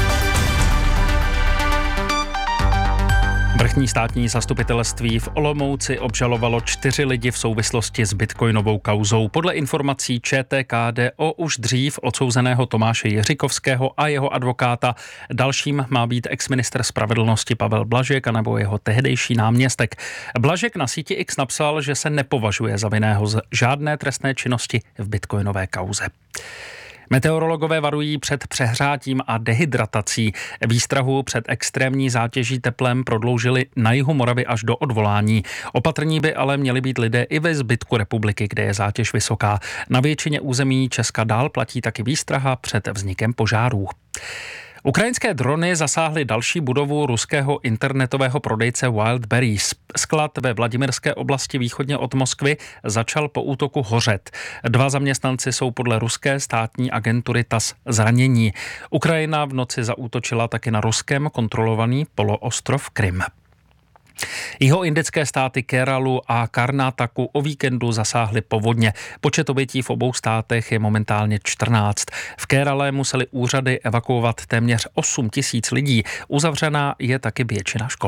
Vrchní státní zastupitelství v Olomouci obžalovalo čtyři lidi v souvislosti s bitcoinovou kauzou. Podle informací ČTK jde o už dřív odsouzeného Tomáše Jiříkovského a jeho advokáta. Dalším má být exministr spravedlnosti Pavel Blažek anebo jeho tehdejší náměstek. Blažek na síti X napsal, že se nepovažuje za vinného z žádné trestné činnosti v bitcoinové kauze. Meteorologové varují před přehrátím a dehydratací. Výstrahu před extrémní zátěží teplem prodloužili na jihu Moravy až do odvolání. Opatrní by ale měli být lidé i ve zbytku republiky, kde je zátěž vysoká. Na většině území Česka dál platí taky výstraha před vznikem požárů. Ukrajinské drony zasáhly další budovu ruského internetového prodejce Wildberries. Sklad ve Vladimirské oblasti východně od Moskvy začal po útoku hořet. Dva zaměstnanci jsou podle ruské státní agentury T A S zranění. Ukrajina v noci zaútočila taky na Ruskem kontrolovaný poloostrov Krym. Jihoindické státy Keralu a Karnátaku o víkendu zasáhly povodně. Počet obětí v obou státech je momentálně čtrnáct. V Kerale museli úřady evakuovat téměř osm tisíc lidí. Uzavřená je taky většina škol.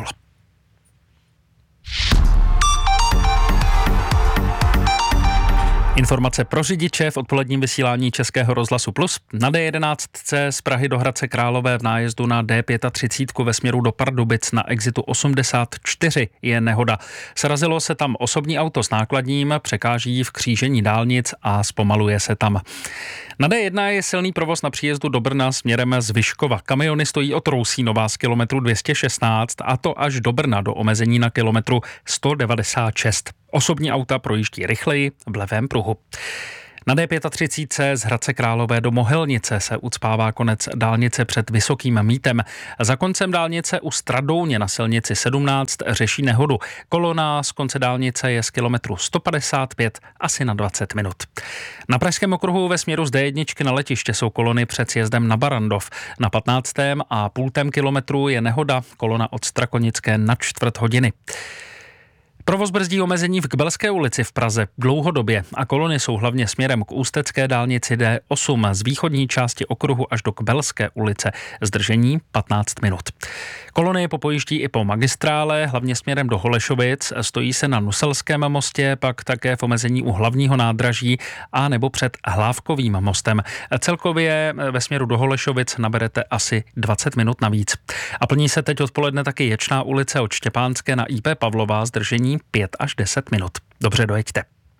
Informace pro řidiče v odpoledním vysílání Českého rozhlasu Plus. Na D jedenáct z Prahy do Hradce Králové v nájezdu na D třicet pět ve směru do Pardubic na exitu osmdesát čtyři je nehoda. Srazilo se tam osobní auto s nákladním, překáží v křížení dálnic a zpomaluje se tam. Na D jedna je silný provoz na příjezdu do Brna směrem z Vyškova. Kamiony stojí od Rousínova z kilometru dvě stě šestnáct a to až do Brna do omezení na kilometru sto devadesát šest. Osobní auta projíždí rychleji v levém pruhu. Na D třicet pět z Hradce Králové do Mohelnice se ucpává konec dálnice před Vysokým Mýtem. Za koncem dálnice u Stradouně na silnici sedmnáct řeší nehodu. Kolona z konce dálnice je z kilometru sto padesát pět asi na dvacet minut. Na Pražském okruhu ve směru z D jedna na letiště jsou kolony před sjezdem na Barandov. Na patnáctém a půltém kilometru je nehoda, kolona od Strakonické na čtvrt hodiny. Provoz brzdí omezení v Kbelské ulici v Praze dlouhodobě a kolony jsou hlavně směrem k ústecké dálnici D osm z východní části okruhu až do Kbelské ulice. Zdržení patnáct minut. Kolony popojíždí i po magistrále, hlavně směrem do Holešovic, stojí se na Nuselském mostě, pak také v omezení u hlavního nádraží a nebo před Hlávkovým mostem. Celkově ve směru do Holešovic naberete asi dvacet minut navíc. A plní se teď odpoledne taky Ječná ulice od Štěpánské na I P Pavlova, zdržení pět až deset minut. Dobře, dojeďte.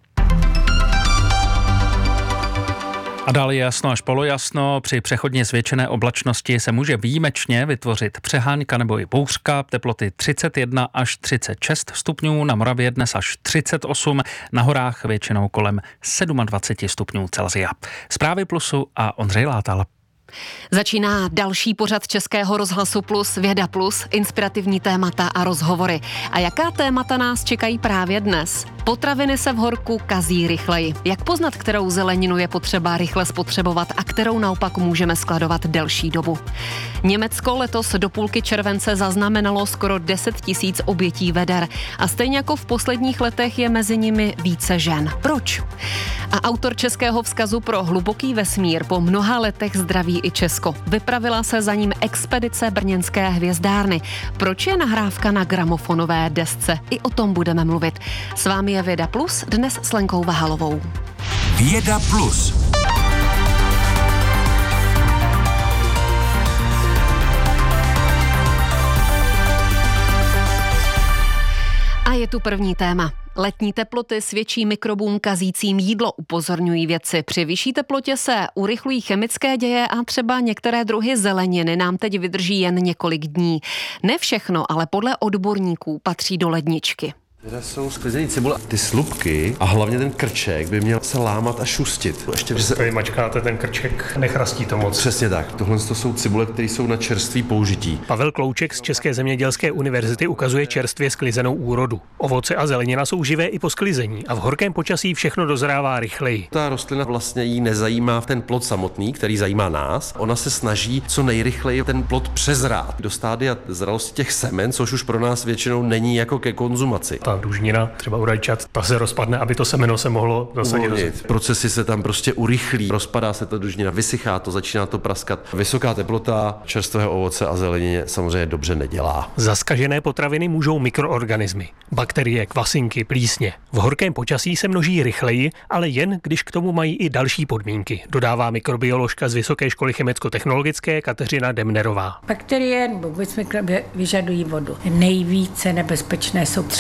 A dále je jasno až polojasno. Při přechodně zvětšené oblačnosti se může výjimečně vytvořit přeháňka nebo i bouřka. Teploty třicet jedna až třicet šest stupňů, na Moravě dnes až třicet osm, na horách většinou kolem dvacet sedm stupňů Celsia. Zprávy Plusu a Ondřej Látal. Začíná další pořad Českého rozhlasu Plus, Věda Plus, inspirativní témata a rozhovory. A jaká témata nás čekají právě dnes? Potraviny se v horku kazí rychleji. Jak poznat, kterou zeleninu je potřeba rychle spotřebovat a kterou naopak můžeme skladovat delší dobu? Německo letos do půlky července zaznamenalo skoro deset tisíc obětí veder a stejně jako v posledních letech je mezi nimi více žen. Proč? A autor Českého vzkazu pro hluboký vesmír po mnoha letech zdraví i Česko. Vypravila se za ním expedice brněnské hvězdárny. Proč je nahrávka na gramofonové desce? I o tom budeme mluvit. S vámi je Věda Plus, dnes s Lenkou Vahalovou. Věda Plus. A je tu první téma. Letní teploty svědčí mikrobům kazícím jídlo, upozorňují vědci. Při vyšší teplotě se urychlují chemické děje a třeba některé druhy zeleniny nám teď vydrží jen několik dní. Ne všechno, ale podle odborníků patří do ledničky. Teda jsou sklizený cibule. Ty slupky a hlavně ten krček by měl se lámat a šustit. Ještě když se mačkáte ten krček, nechrastí to moc. Přesně tak. Tohle to jsou cibule, které jsou na čerstvý použití. Pavel Klouček z České zemědělské univerzity ukazuje čerstvě sklizenou úrodu. Ovoce a zelenina jsou živé i po sklizení a v horkém počasí všechno dozrává rychleji. Ta rostlina vlastně jí nezajímá ten plod samotný, který zajímá nás. Ona se snaží co nejrychleji ten plod přezrát do stádia zralosti těch semen, což už pro nás většinou není jako ke konzumaci. Ta dužnina, třeba u rajčat, ta se rozpadne, aby to semeno se mohlo zasadit. Procesy se tam prostě urychlí, rozpadá se ta dužnina, vysychá to, začíná to praskat. Vysoká teplota čerstvého ovoce a zelenině samozřejmě dobře nedělá. Zaskažené potraviny můžou mikroorganismy, bakterie, kvasinky, plísně. V horkém počasí se množí rychleji, ale jen když k tomu mají i další podmínky, dodává mikrobioložka z Vysoké školy chemicko-technologické Kateřina Demnerová. Bakterie nebo vůbec mikroby vyžadují vodu. Nejvíce nebezpečné jsou třeba masy,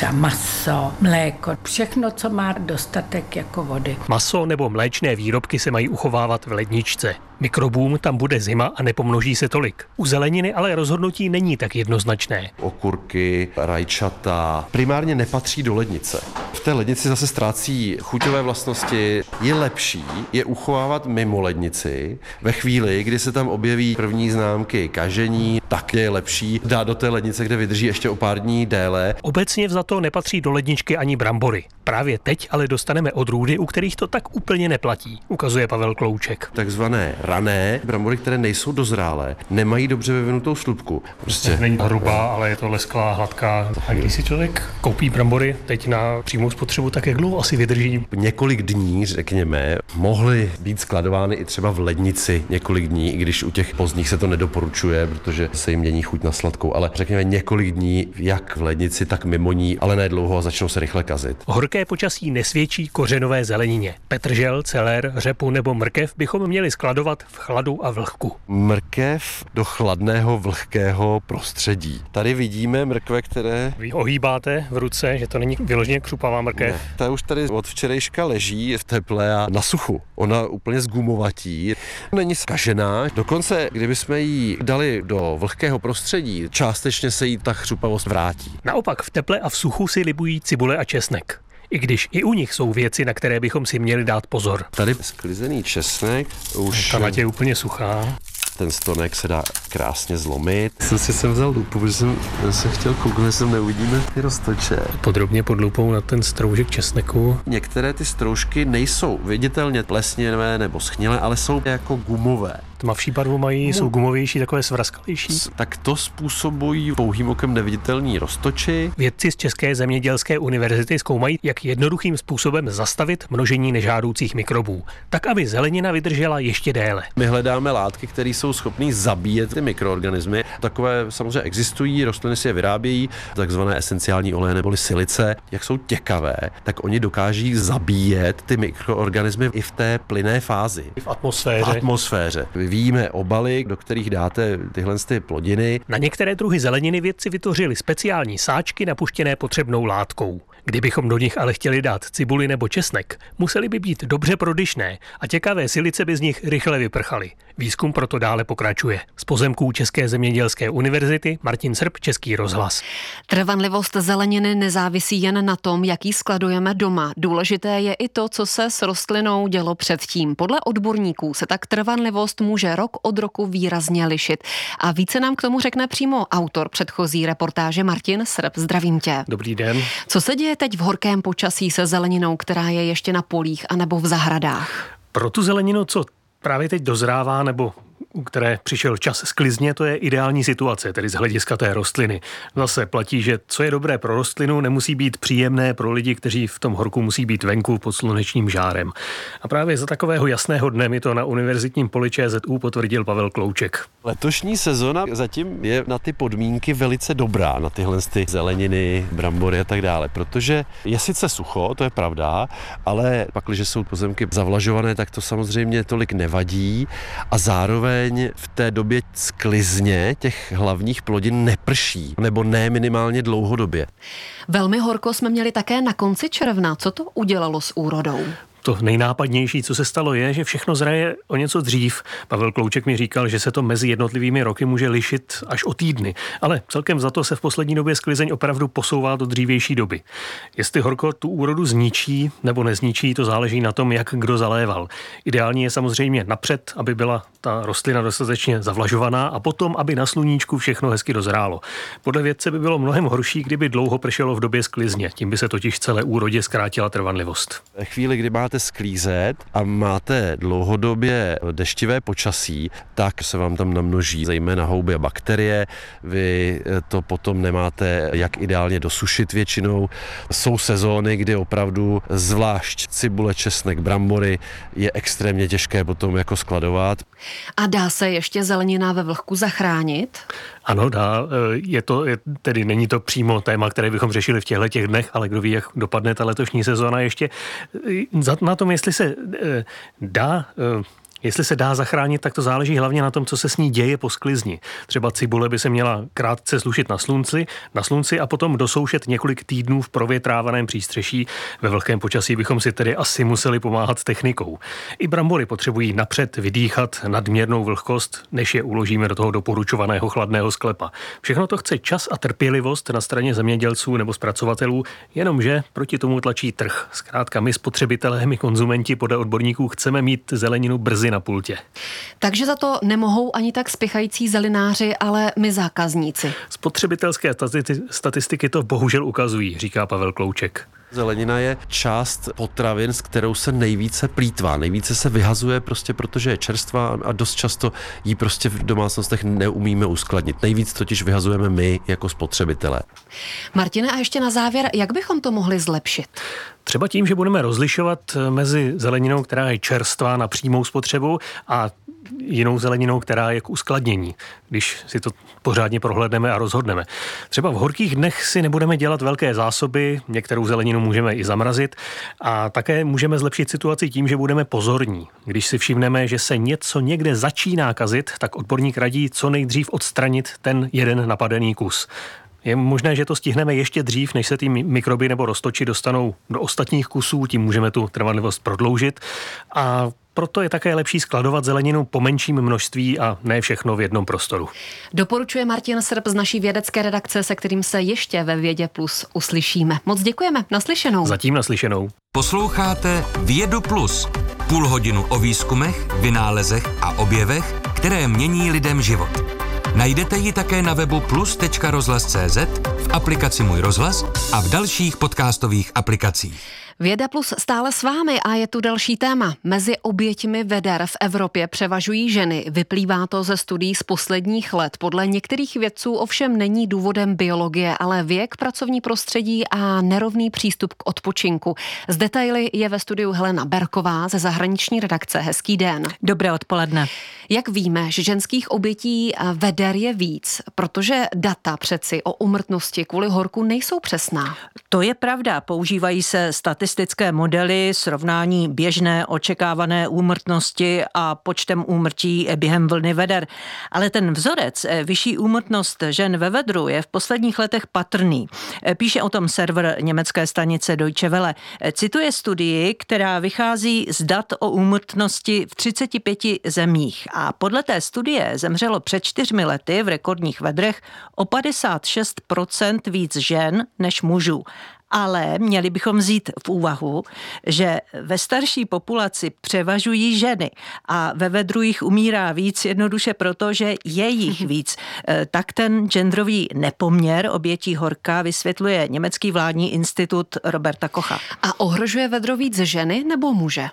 maso, mléko, všechno, co má dostatek jako vody. Maso nebo mléčné výrobky se mají uchovávat v ledničce. Mikrobům tam bude zima a nepomnoží se tolik. U zeleniny ale rozhodnutí není tak jednoznačné. Okurky, rajčata primárně nepatří do lednice. V té lednici zase ztrácí chuťové vlastnosti. Je lepší je uchovávat mimo lednici. Ve chvíli, kdy se tam objeví první známky kažení, tak je lepší dát do té lednice, kde vydrží ještě o pár dní déle. Obecně vzato nepatří do ledničky ani brambory. Právě teď ale dostaneme odrůdy, u kterých to tak úplně neplatí, ukazuje Pavel Klouček. Takzvané rané brambory, které nejsou dozrálé, nemají dobře vyvinutou slupku. Prostě není hrubá, ale je to lesklá, hladká. A když si člověk koupí brambory teď na přímou spotřebu, tak jak dlouho asi vydrží? Několik dní, řekněme, mohly být skladovány i třeba v lednici několik dní, i když u těch pozdních se to nedoporučuje, protože se jim mění chuť na sladkou, ale řekněme několik dní jak v lednici, tak mimo ní, ale ne dlouho a začnou se rychle kazit. Horké počasí nesvědčí kořenové zelenině. Petržel, celer, řepu nebo mrkev bychom měli skladovat v chladu a vlhku. Mrkev do chladného, vlhkého prostředí. Tady vidíme mrkve, které... Vy ohýbáte v ruce, že to není vyloženě křupavá mrkev? Ne, ta už tady od včerejška leží v teple a na suchu. Ona úplně zgumovatí. Není zkažená. Dokonce, kdybychom ji dali do vlhkého prostředí, částečně se jí ta křupavost vrátí. Naopak v teple a v suchu si libují cibule a česnek. I když i u nich jsou věci, na které bychom si měli dát pozor. Tady sklizený česnek už... Ta je úplně suchá. Ten stonek se dá krásně zlomit. Jsem si sem vzal lupu, protože jsem se chtěl kouknout, jestli neuvidíme ty roztoče. Podrobně pod lupou na ten stroužek česneku. Některé ty stroužky nejsou viditelně plesnivé nebo schnilé, ale jsou jako gumové. Tmavší barvu mají, jsou gumovější, takové svrazkalejší. Tak to způsobují pouhým okem neviditelní roztoči. Vědci z České zemědělské univerzity zkoumají, jak jednoduchým způsobem zastavit množení nežádoucích mikrobů, tak aby zelenina vydržela ještě déle. My hledáme látky, které jsou schopné zabíjet ty mikroorganismy. Takové samozřejmě existují, rostliny si je vyrábějí, takzvané esenciální oleje neboli silice. Jak jsou těkavé, tak oni dokáží zabíjet ty mikroorganismy i v té plynné fázi. V atmosféře. V atmosféře. Vyvíjíme obaly, do kterých dáte tyhle ty plodiny. Na některé druhy zeleniny vědci vytvořili speciální sáčky napuštěné potřebnou látkou. Kdybychom do nich ale chtěli dát cibuli nebo česnek, museli by být dobře prodyšné a těkavé silice by z nich rychle vyprchaly. Výzkum proto dále pokračuje. Z pozemků České zemědělské univerzity Martin Srb, Český rozhlas. Trvanlivost zeleniny nezávisí jen na tom, jaký skladujeme doma. Důležité je i to, co se s rostlinou dělo předtím. Podle odborníků se tak trvanlivost může rok od roku výrazně lišit. A více nám k tomu řekne přímo autor předchozí reportáže Martin Srb. Zdravím tě. Dobrý den. Co se děje teď v horkém počasí se zeleninou, která je ještě na polích anebo v zahradách? Pro tu zeleninu, co právě teď dozrává nebo u které přišel čas sklizně, to je ideální situace, tedy z hlediska té rostliny. Zase platí, že co je dobré pro rostlinu, nemusí být příjemné pro lidi, kteří v tom horku musí být venku pod slunečním žárem. A právě za takového jasného dne mi to na univerzitním poli ČZÚ potvrdil Pavel Klouček. Letošní sezona zatím je na ty podmínky velice dobrá, na tyhle ty zeleniny, brambory a tak dále, protože je sice sucho, to je pravda, ale pak, když jsou pozemky zavlažované, tak to samozřejmě tolik nevadí a zároveň v té době sklizně těch hlavních plodin neprší, nebo ne minimálně dlouhodobě. Velmi horko jsme měli také na konci června. Co to udělalo s úrodou? To nejnápadnější, co se stalo, je, že všechno zraje o něco dřív. Pavel Klouček mi říkal, že se to mezi jednotlivými roky může lišit až o týdny, ale celkem za to se v poslední době sklizeň opravdu posouvá do dřívější doby. Jestli horko tu úrodu zničí nebo nezničí, to záleží na tom, jak kdo zaléval. Ideální je samozřejmě napřed, aby byla ta rostlina dostatečně zavlažovaná a potom, aby na sluníčku všechno hezky dozrálo. Podle vědce by bylo mnohem horší, kdyby dlouho pršelo v době sklizně, tím by se totiž celé úrodě zkrátila trvanlivost. Ve chvíli, kdy máte sklízet a máte dlouhodobě deštivé počasí, tak se vám tam namnoží zejména houby a bakterie. Vy to potom nemáte jak ideálně dosušit většinou. Jsou sezóny, kdy opravdu zvlášť cibule, česnek, brambory je extrémně těžké potom jako skladovat. A dá se ještě zelenina ve vlhku zachránit? Ano, dá. Je to, je, tedy není to přímo téma, které bychom řešili v těchto těch dnech, ale kdo ví, jak dopadne ta letošní sezóna ještě. Na tom, jestli se dá Jestli se dá zachránit, tak to záleží hlavně na tom, co se s ní děje po sklizni. Třeba cibule by se měla krátce slušit na slunci, na slunci a potom dosoušet několik týdnů v provětrávaném přístřeší. Ve vlhkém počasí bychom si tedy asi museli pomáhat s technikou. I brambory potřebují napřed vydýchat nadměrnou vlhkost, než je uložíme do toho doporučovaného chladného sklepa. Všechno to chce čas a trpělivost na straně zemědělců nebo zpracovatelů, jenomže proti tomu tlačí trh. Zkrátka my spotřebitelé, my konzumenti podle odborníků chceme mít zeleninu brzy na pultě. Takže za to nemohou ani tak spěchající zelináři, ale my zákazníci. Spotřebitelské statistiky to bohužel ukazují, říká Pavel Klouček. Zelenina je část potravin, s kterou se nejvíce plýtvá. Nejvíce se vyhazuje prostě, protože je čerstvá a dost často ji prostě v domácnostech neumíme uskladnit. Nejvíc totiž vyhazujeme my jako spotřebitelé. Martine, a ještě na závěr, jak bychom to mohli zlepšit? Třeba tím, že budeme rozlišovat mezi zeleninou, která je čerstvá na přímou spotřebu, a jinou zeleninou, která je k uskladnění, když si to pořádně prohlédneme a rozhodneme. Třeba v horkých dnech si nebudeme dělat velké zásoby, některou zeleninu můžeme i zamrazit a také můžeme zlepšit situaci tím, že budeme pozorní. Když si všimneme, že se něco někde začíná kazit, tak odborník radí co nejdřív odstranit ten jeden napadený kus. Je možné, že to stihneme ještě dřív, než se ty mikroby nebo roztoči dostanou do ostatních kusů, tím můžeme tu trvanlivost prodloužit a proto je také lepší skladovat zeleninu po menším množství a ne všechno v jednom prostoru. Doporučuje Martin Srb z naší vědecké redakce, se kterým se ještě ve Vědě Plus uslyšíme. Moc děkujeme, naslyšenou. Zatím naslyšenou. Posloucháte Vědu Plus. Půl hodinu o výzkumech, vynálezech a objevech, které mění lidem život. Najdete ji také na webu plus tečka rozhlas tečka cé zet, v aplikaci Můj rozhlas a v dalších podcastových aplikacích. Věda Plus stále s vámi a je tu další téma. Mezi oběťmi veder v Evropě převažují ženy. Vyplývá to ze studií z posledních let. Podle některých vědců ovšem není důvodem biologie, ale věk, pracovní prostředí a nerovný přístup k odpočinku. Z detaily je ve studiu Helena Berková ze zahraniční redakce. Hezký den. Dobré odpoledne. Jak víme, že ženských obětí veder je víc, protože data přeci o úmrtnosti kvůli horku nejsou přesná. To je pravda. Používají se statistické modely, srovnání běžné očekávané úmrtnosti a počtem úmrtí během vlny veder. Ale ten vzorec vyšší úmrtnost žen ve vedru je v posledních letech patrný. Píše o tom server německé stanice Deutsche Welle. Cituje studii, která vychází z dat o úmrtnosti v třiceti pěti zemích. A podle té studie zemřelo před čtyřmi lety v rekordních vedrech o padesát šest procent víc žen než mužů. Ale měli bychom vzít v úvahu, že ve starší populaci převažují ženy a ve vedru jich umírá víc jednoduše proto, že je jich víc. Tak ten genderový nepoměr obětí horka vysvětluje německý vládní institut Roberta Kocha. A ohrožuje vedro víc ženy nebo muže?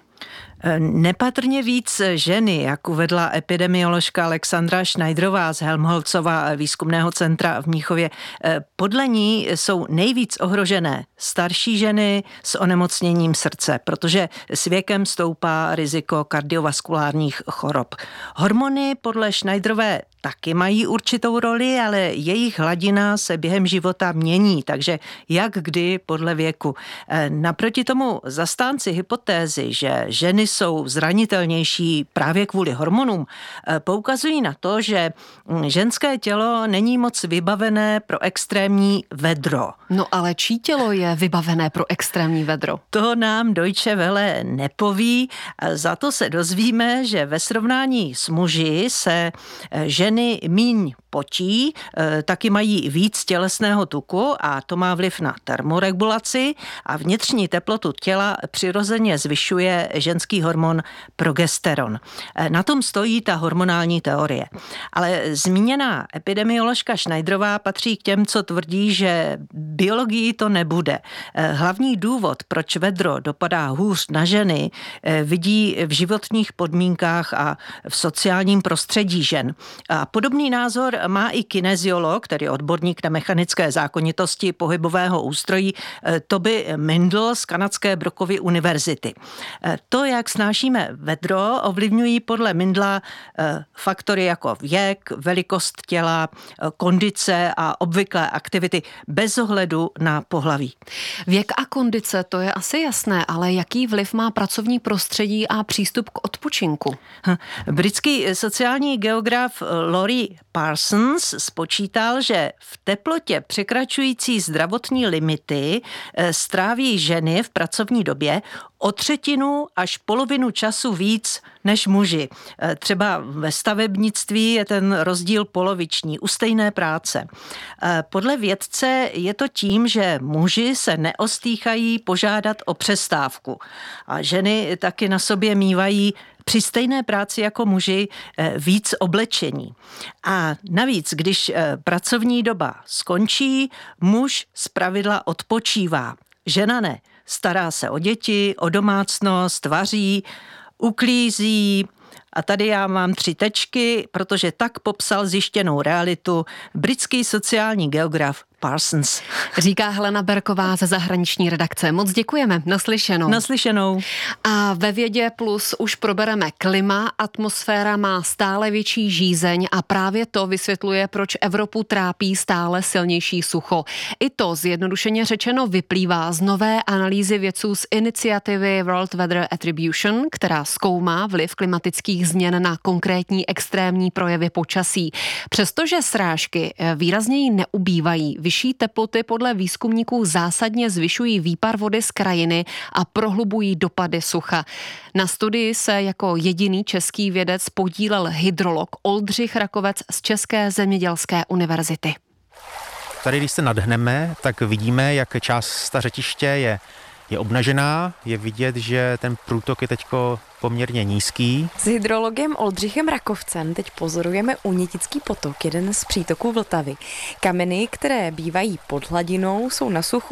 Nepatrně víc ženy, jak uvedla epidemioložka Alexandra Schneiderová z Helmholtzova výzkumného centra v Mnichově. Podle ní jsou nejvíc ohrožené starší ženy s onemocněním srdce, protože s věkem stoupá riziko kardiovaskulárních chorob. Hormony podle Schneiderové taky mají určitou roli, ale jejich hladina se během života mění, takže jak kdy podle věku. Naproti tomu zastánci hypotézy, že ženy jsou zranitelnější právě kvůli hormonům, poukazují na to, že ženské tělo není moc vybavené pro extrémní vedro. No ale čí tělo je vybavené pro extrémní vedro? To nám Deutsche Welle nepoví, za to se dozvíme, že ve srovnání s muži se ženy míň potí, taky mají víc tělesného tuku a to má vliv na termoregulaci a vnitřní teplotu těla přirozeně zvyšuje ženský hormon progesteron. Na tom stojí ta hormonální teorie. Ale zmíněná epidemioložka Schneiderová patří k těm, co tvrdí, že biologii to nebude. Hlavní důvod, proč vedro dopadá hůř na ženy, vidí v životních podmínkách a v sociálním prostředí žen. A A podobný názor má i kineziolog, tedy odborník na mechanické zákonitosti pohybového ústrojí, Toby Mindl z kanadské Brockovy univerzity. To, jak snášíme vedro, ovlivňují podle Mindla faktory jako věk, velikost těla, kondice a obvyklé aktivity bez ohledu na pohlaví. Věk a kondice, to je asi jasné, ale jaký vliv má pracovní prostředí a přístup k odpočinku? Britský sociální geograf Laurie Parsons spočítal, že v teplotě překračující zdravotní limity stráví ženy v pracovní době o třetinu až polovinu času víc než muži. Třeba ve stavebnictví je ten rozdíl poloviční u stejné práce. Podle vědce je to tím, že muži se neostýchají požádat o přestávku a ženy taky na sobě mívají při stejné práci jako muži víc oblečení. A navíc, když pracovní doba skončí, muž zpravidla odpočívá. Žena ne. Stará se o děti, o domácnost, vaří, uklízí. A tady já mám tři tečky, protože tak popsal zjištěnou realitu britský sociální geograf Parsons. Říká Helena Berková ze zahraniční redakce. Moc děkujeme. Naslyšenou. Naslyšenou. A ve Vědě plus už probereme klima. Atmosféra má stále větší žízeň a právě to vysvětluje, proč Evropu trápí stále silnější sucho. I to zjednodušeně řečeno vyplývá z nové analýzy vědců z iniciativy World Weather Attribution, která zkoumá vliv klimatických změn na konkrétní extrémní projevy počasí. Přestože srážky výrazněji neubývají, vyšší teploty podle výzkumníků zásadně zvyšují výpar vody z krajiny a prohlubují dopady sucha. Na studii se jako jediný český vědec podílel hydrolog Oldřich Rakovec z České zemědělské univerzity. Tady, když se nadhneme, tak vidíme, jak část ta řetiště je, je obnažená. Je vidět, že ten průtok je teďko poměrně nízký. S hydrologem Oldřichem Rakovcem teď pozorujeme Unitický potok, jeden z přítoků Vltavy. Kameny, které bývají pod hladinou, jsou na suchu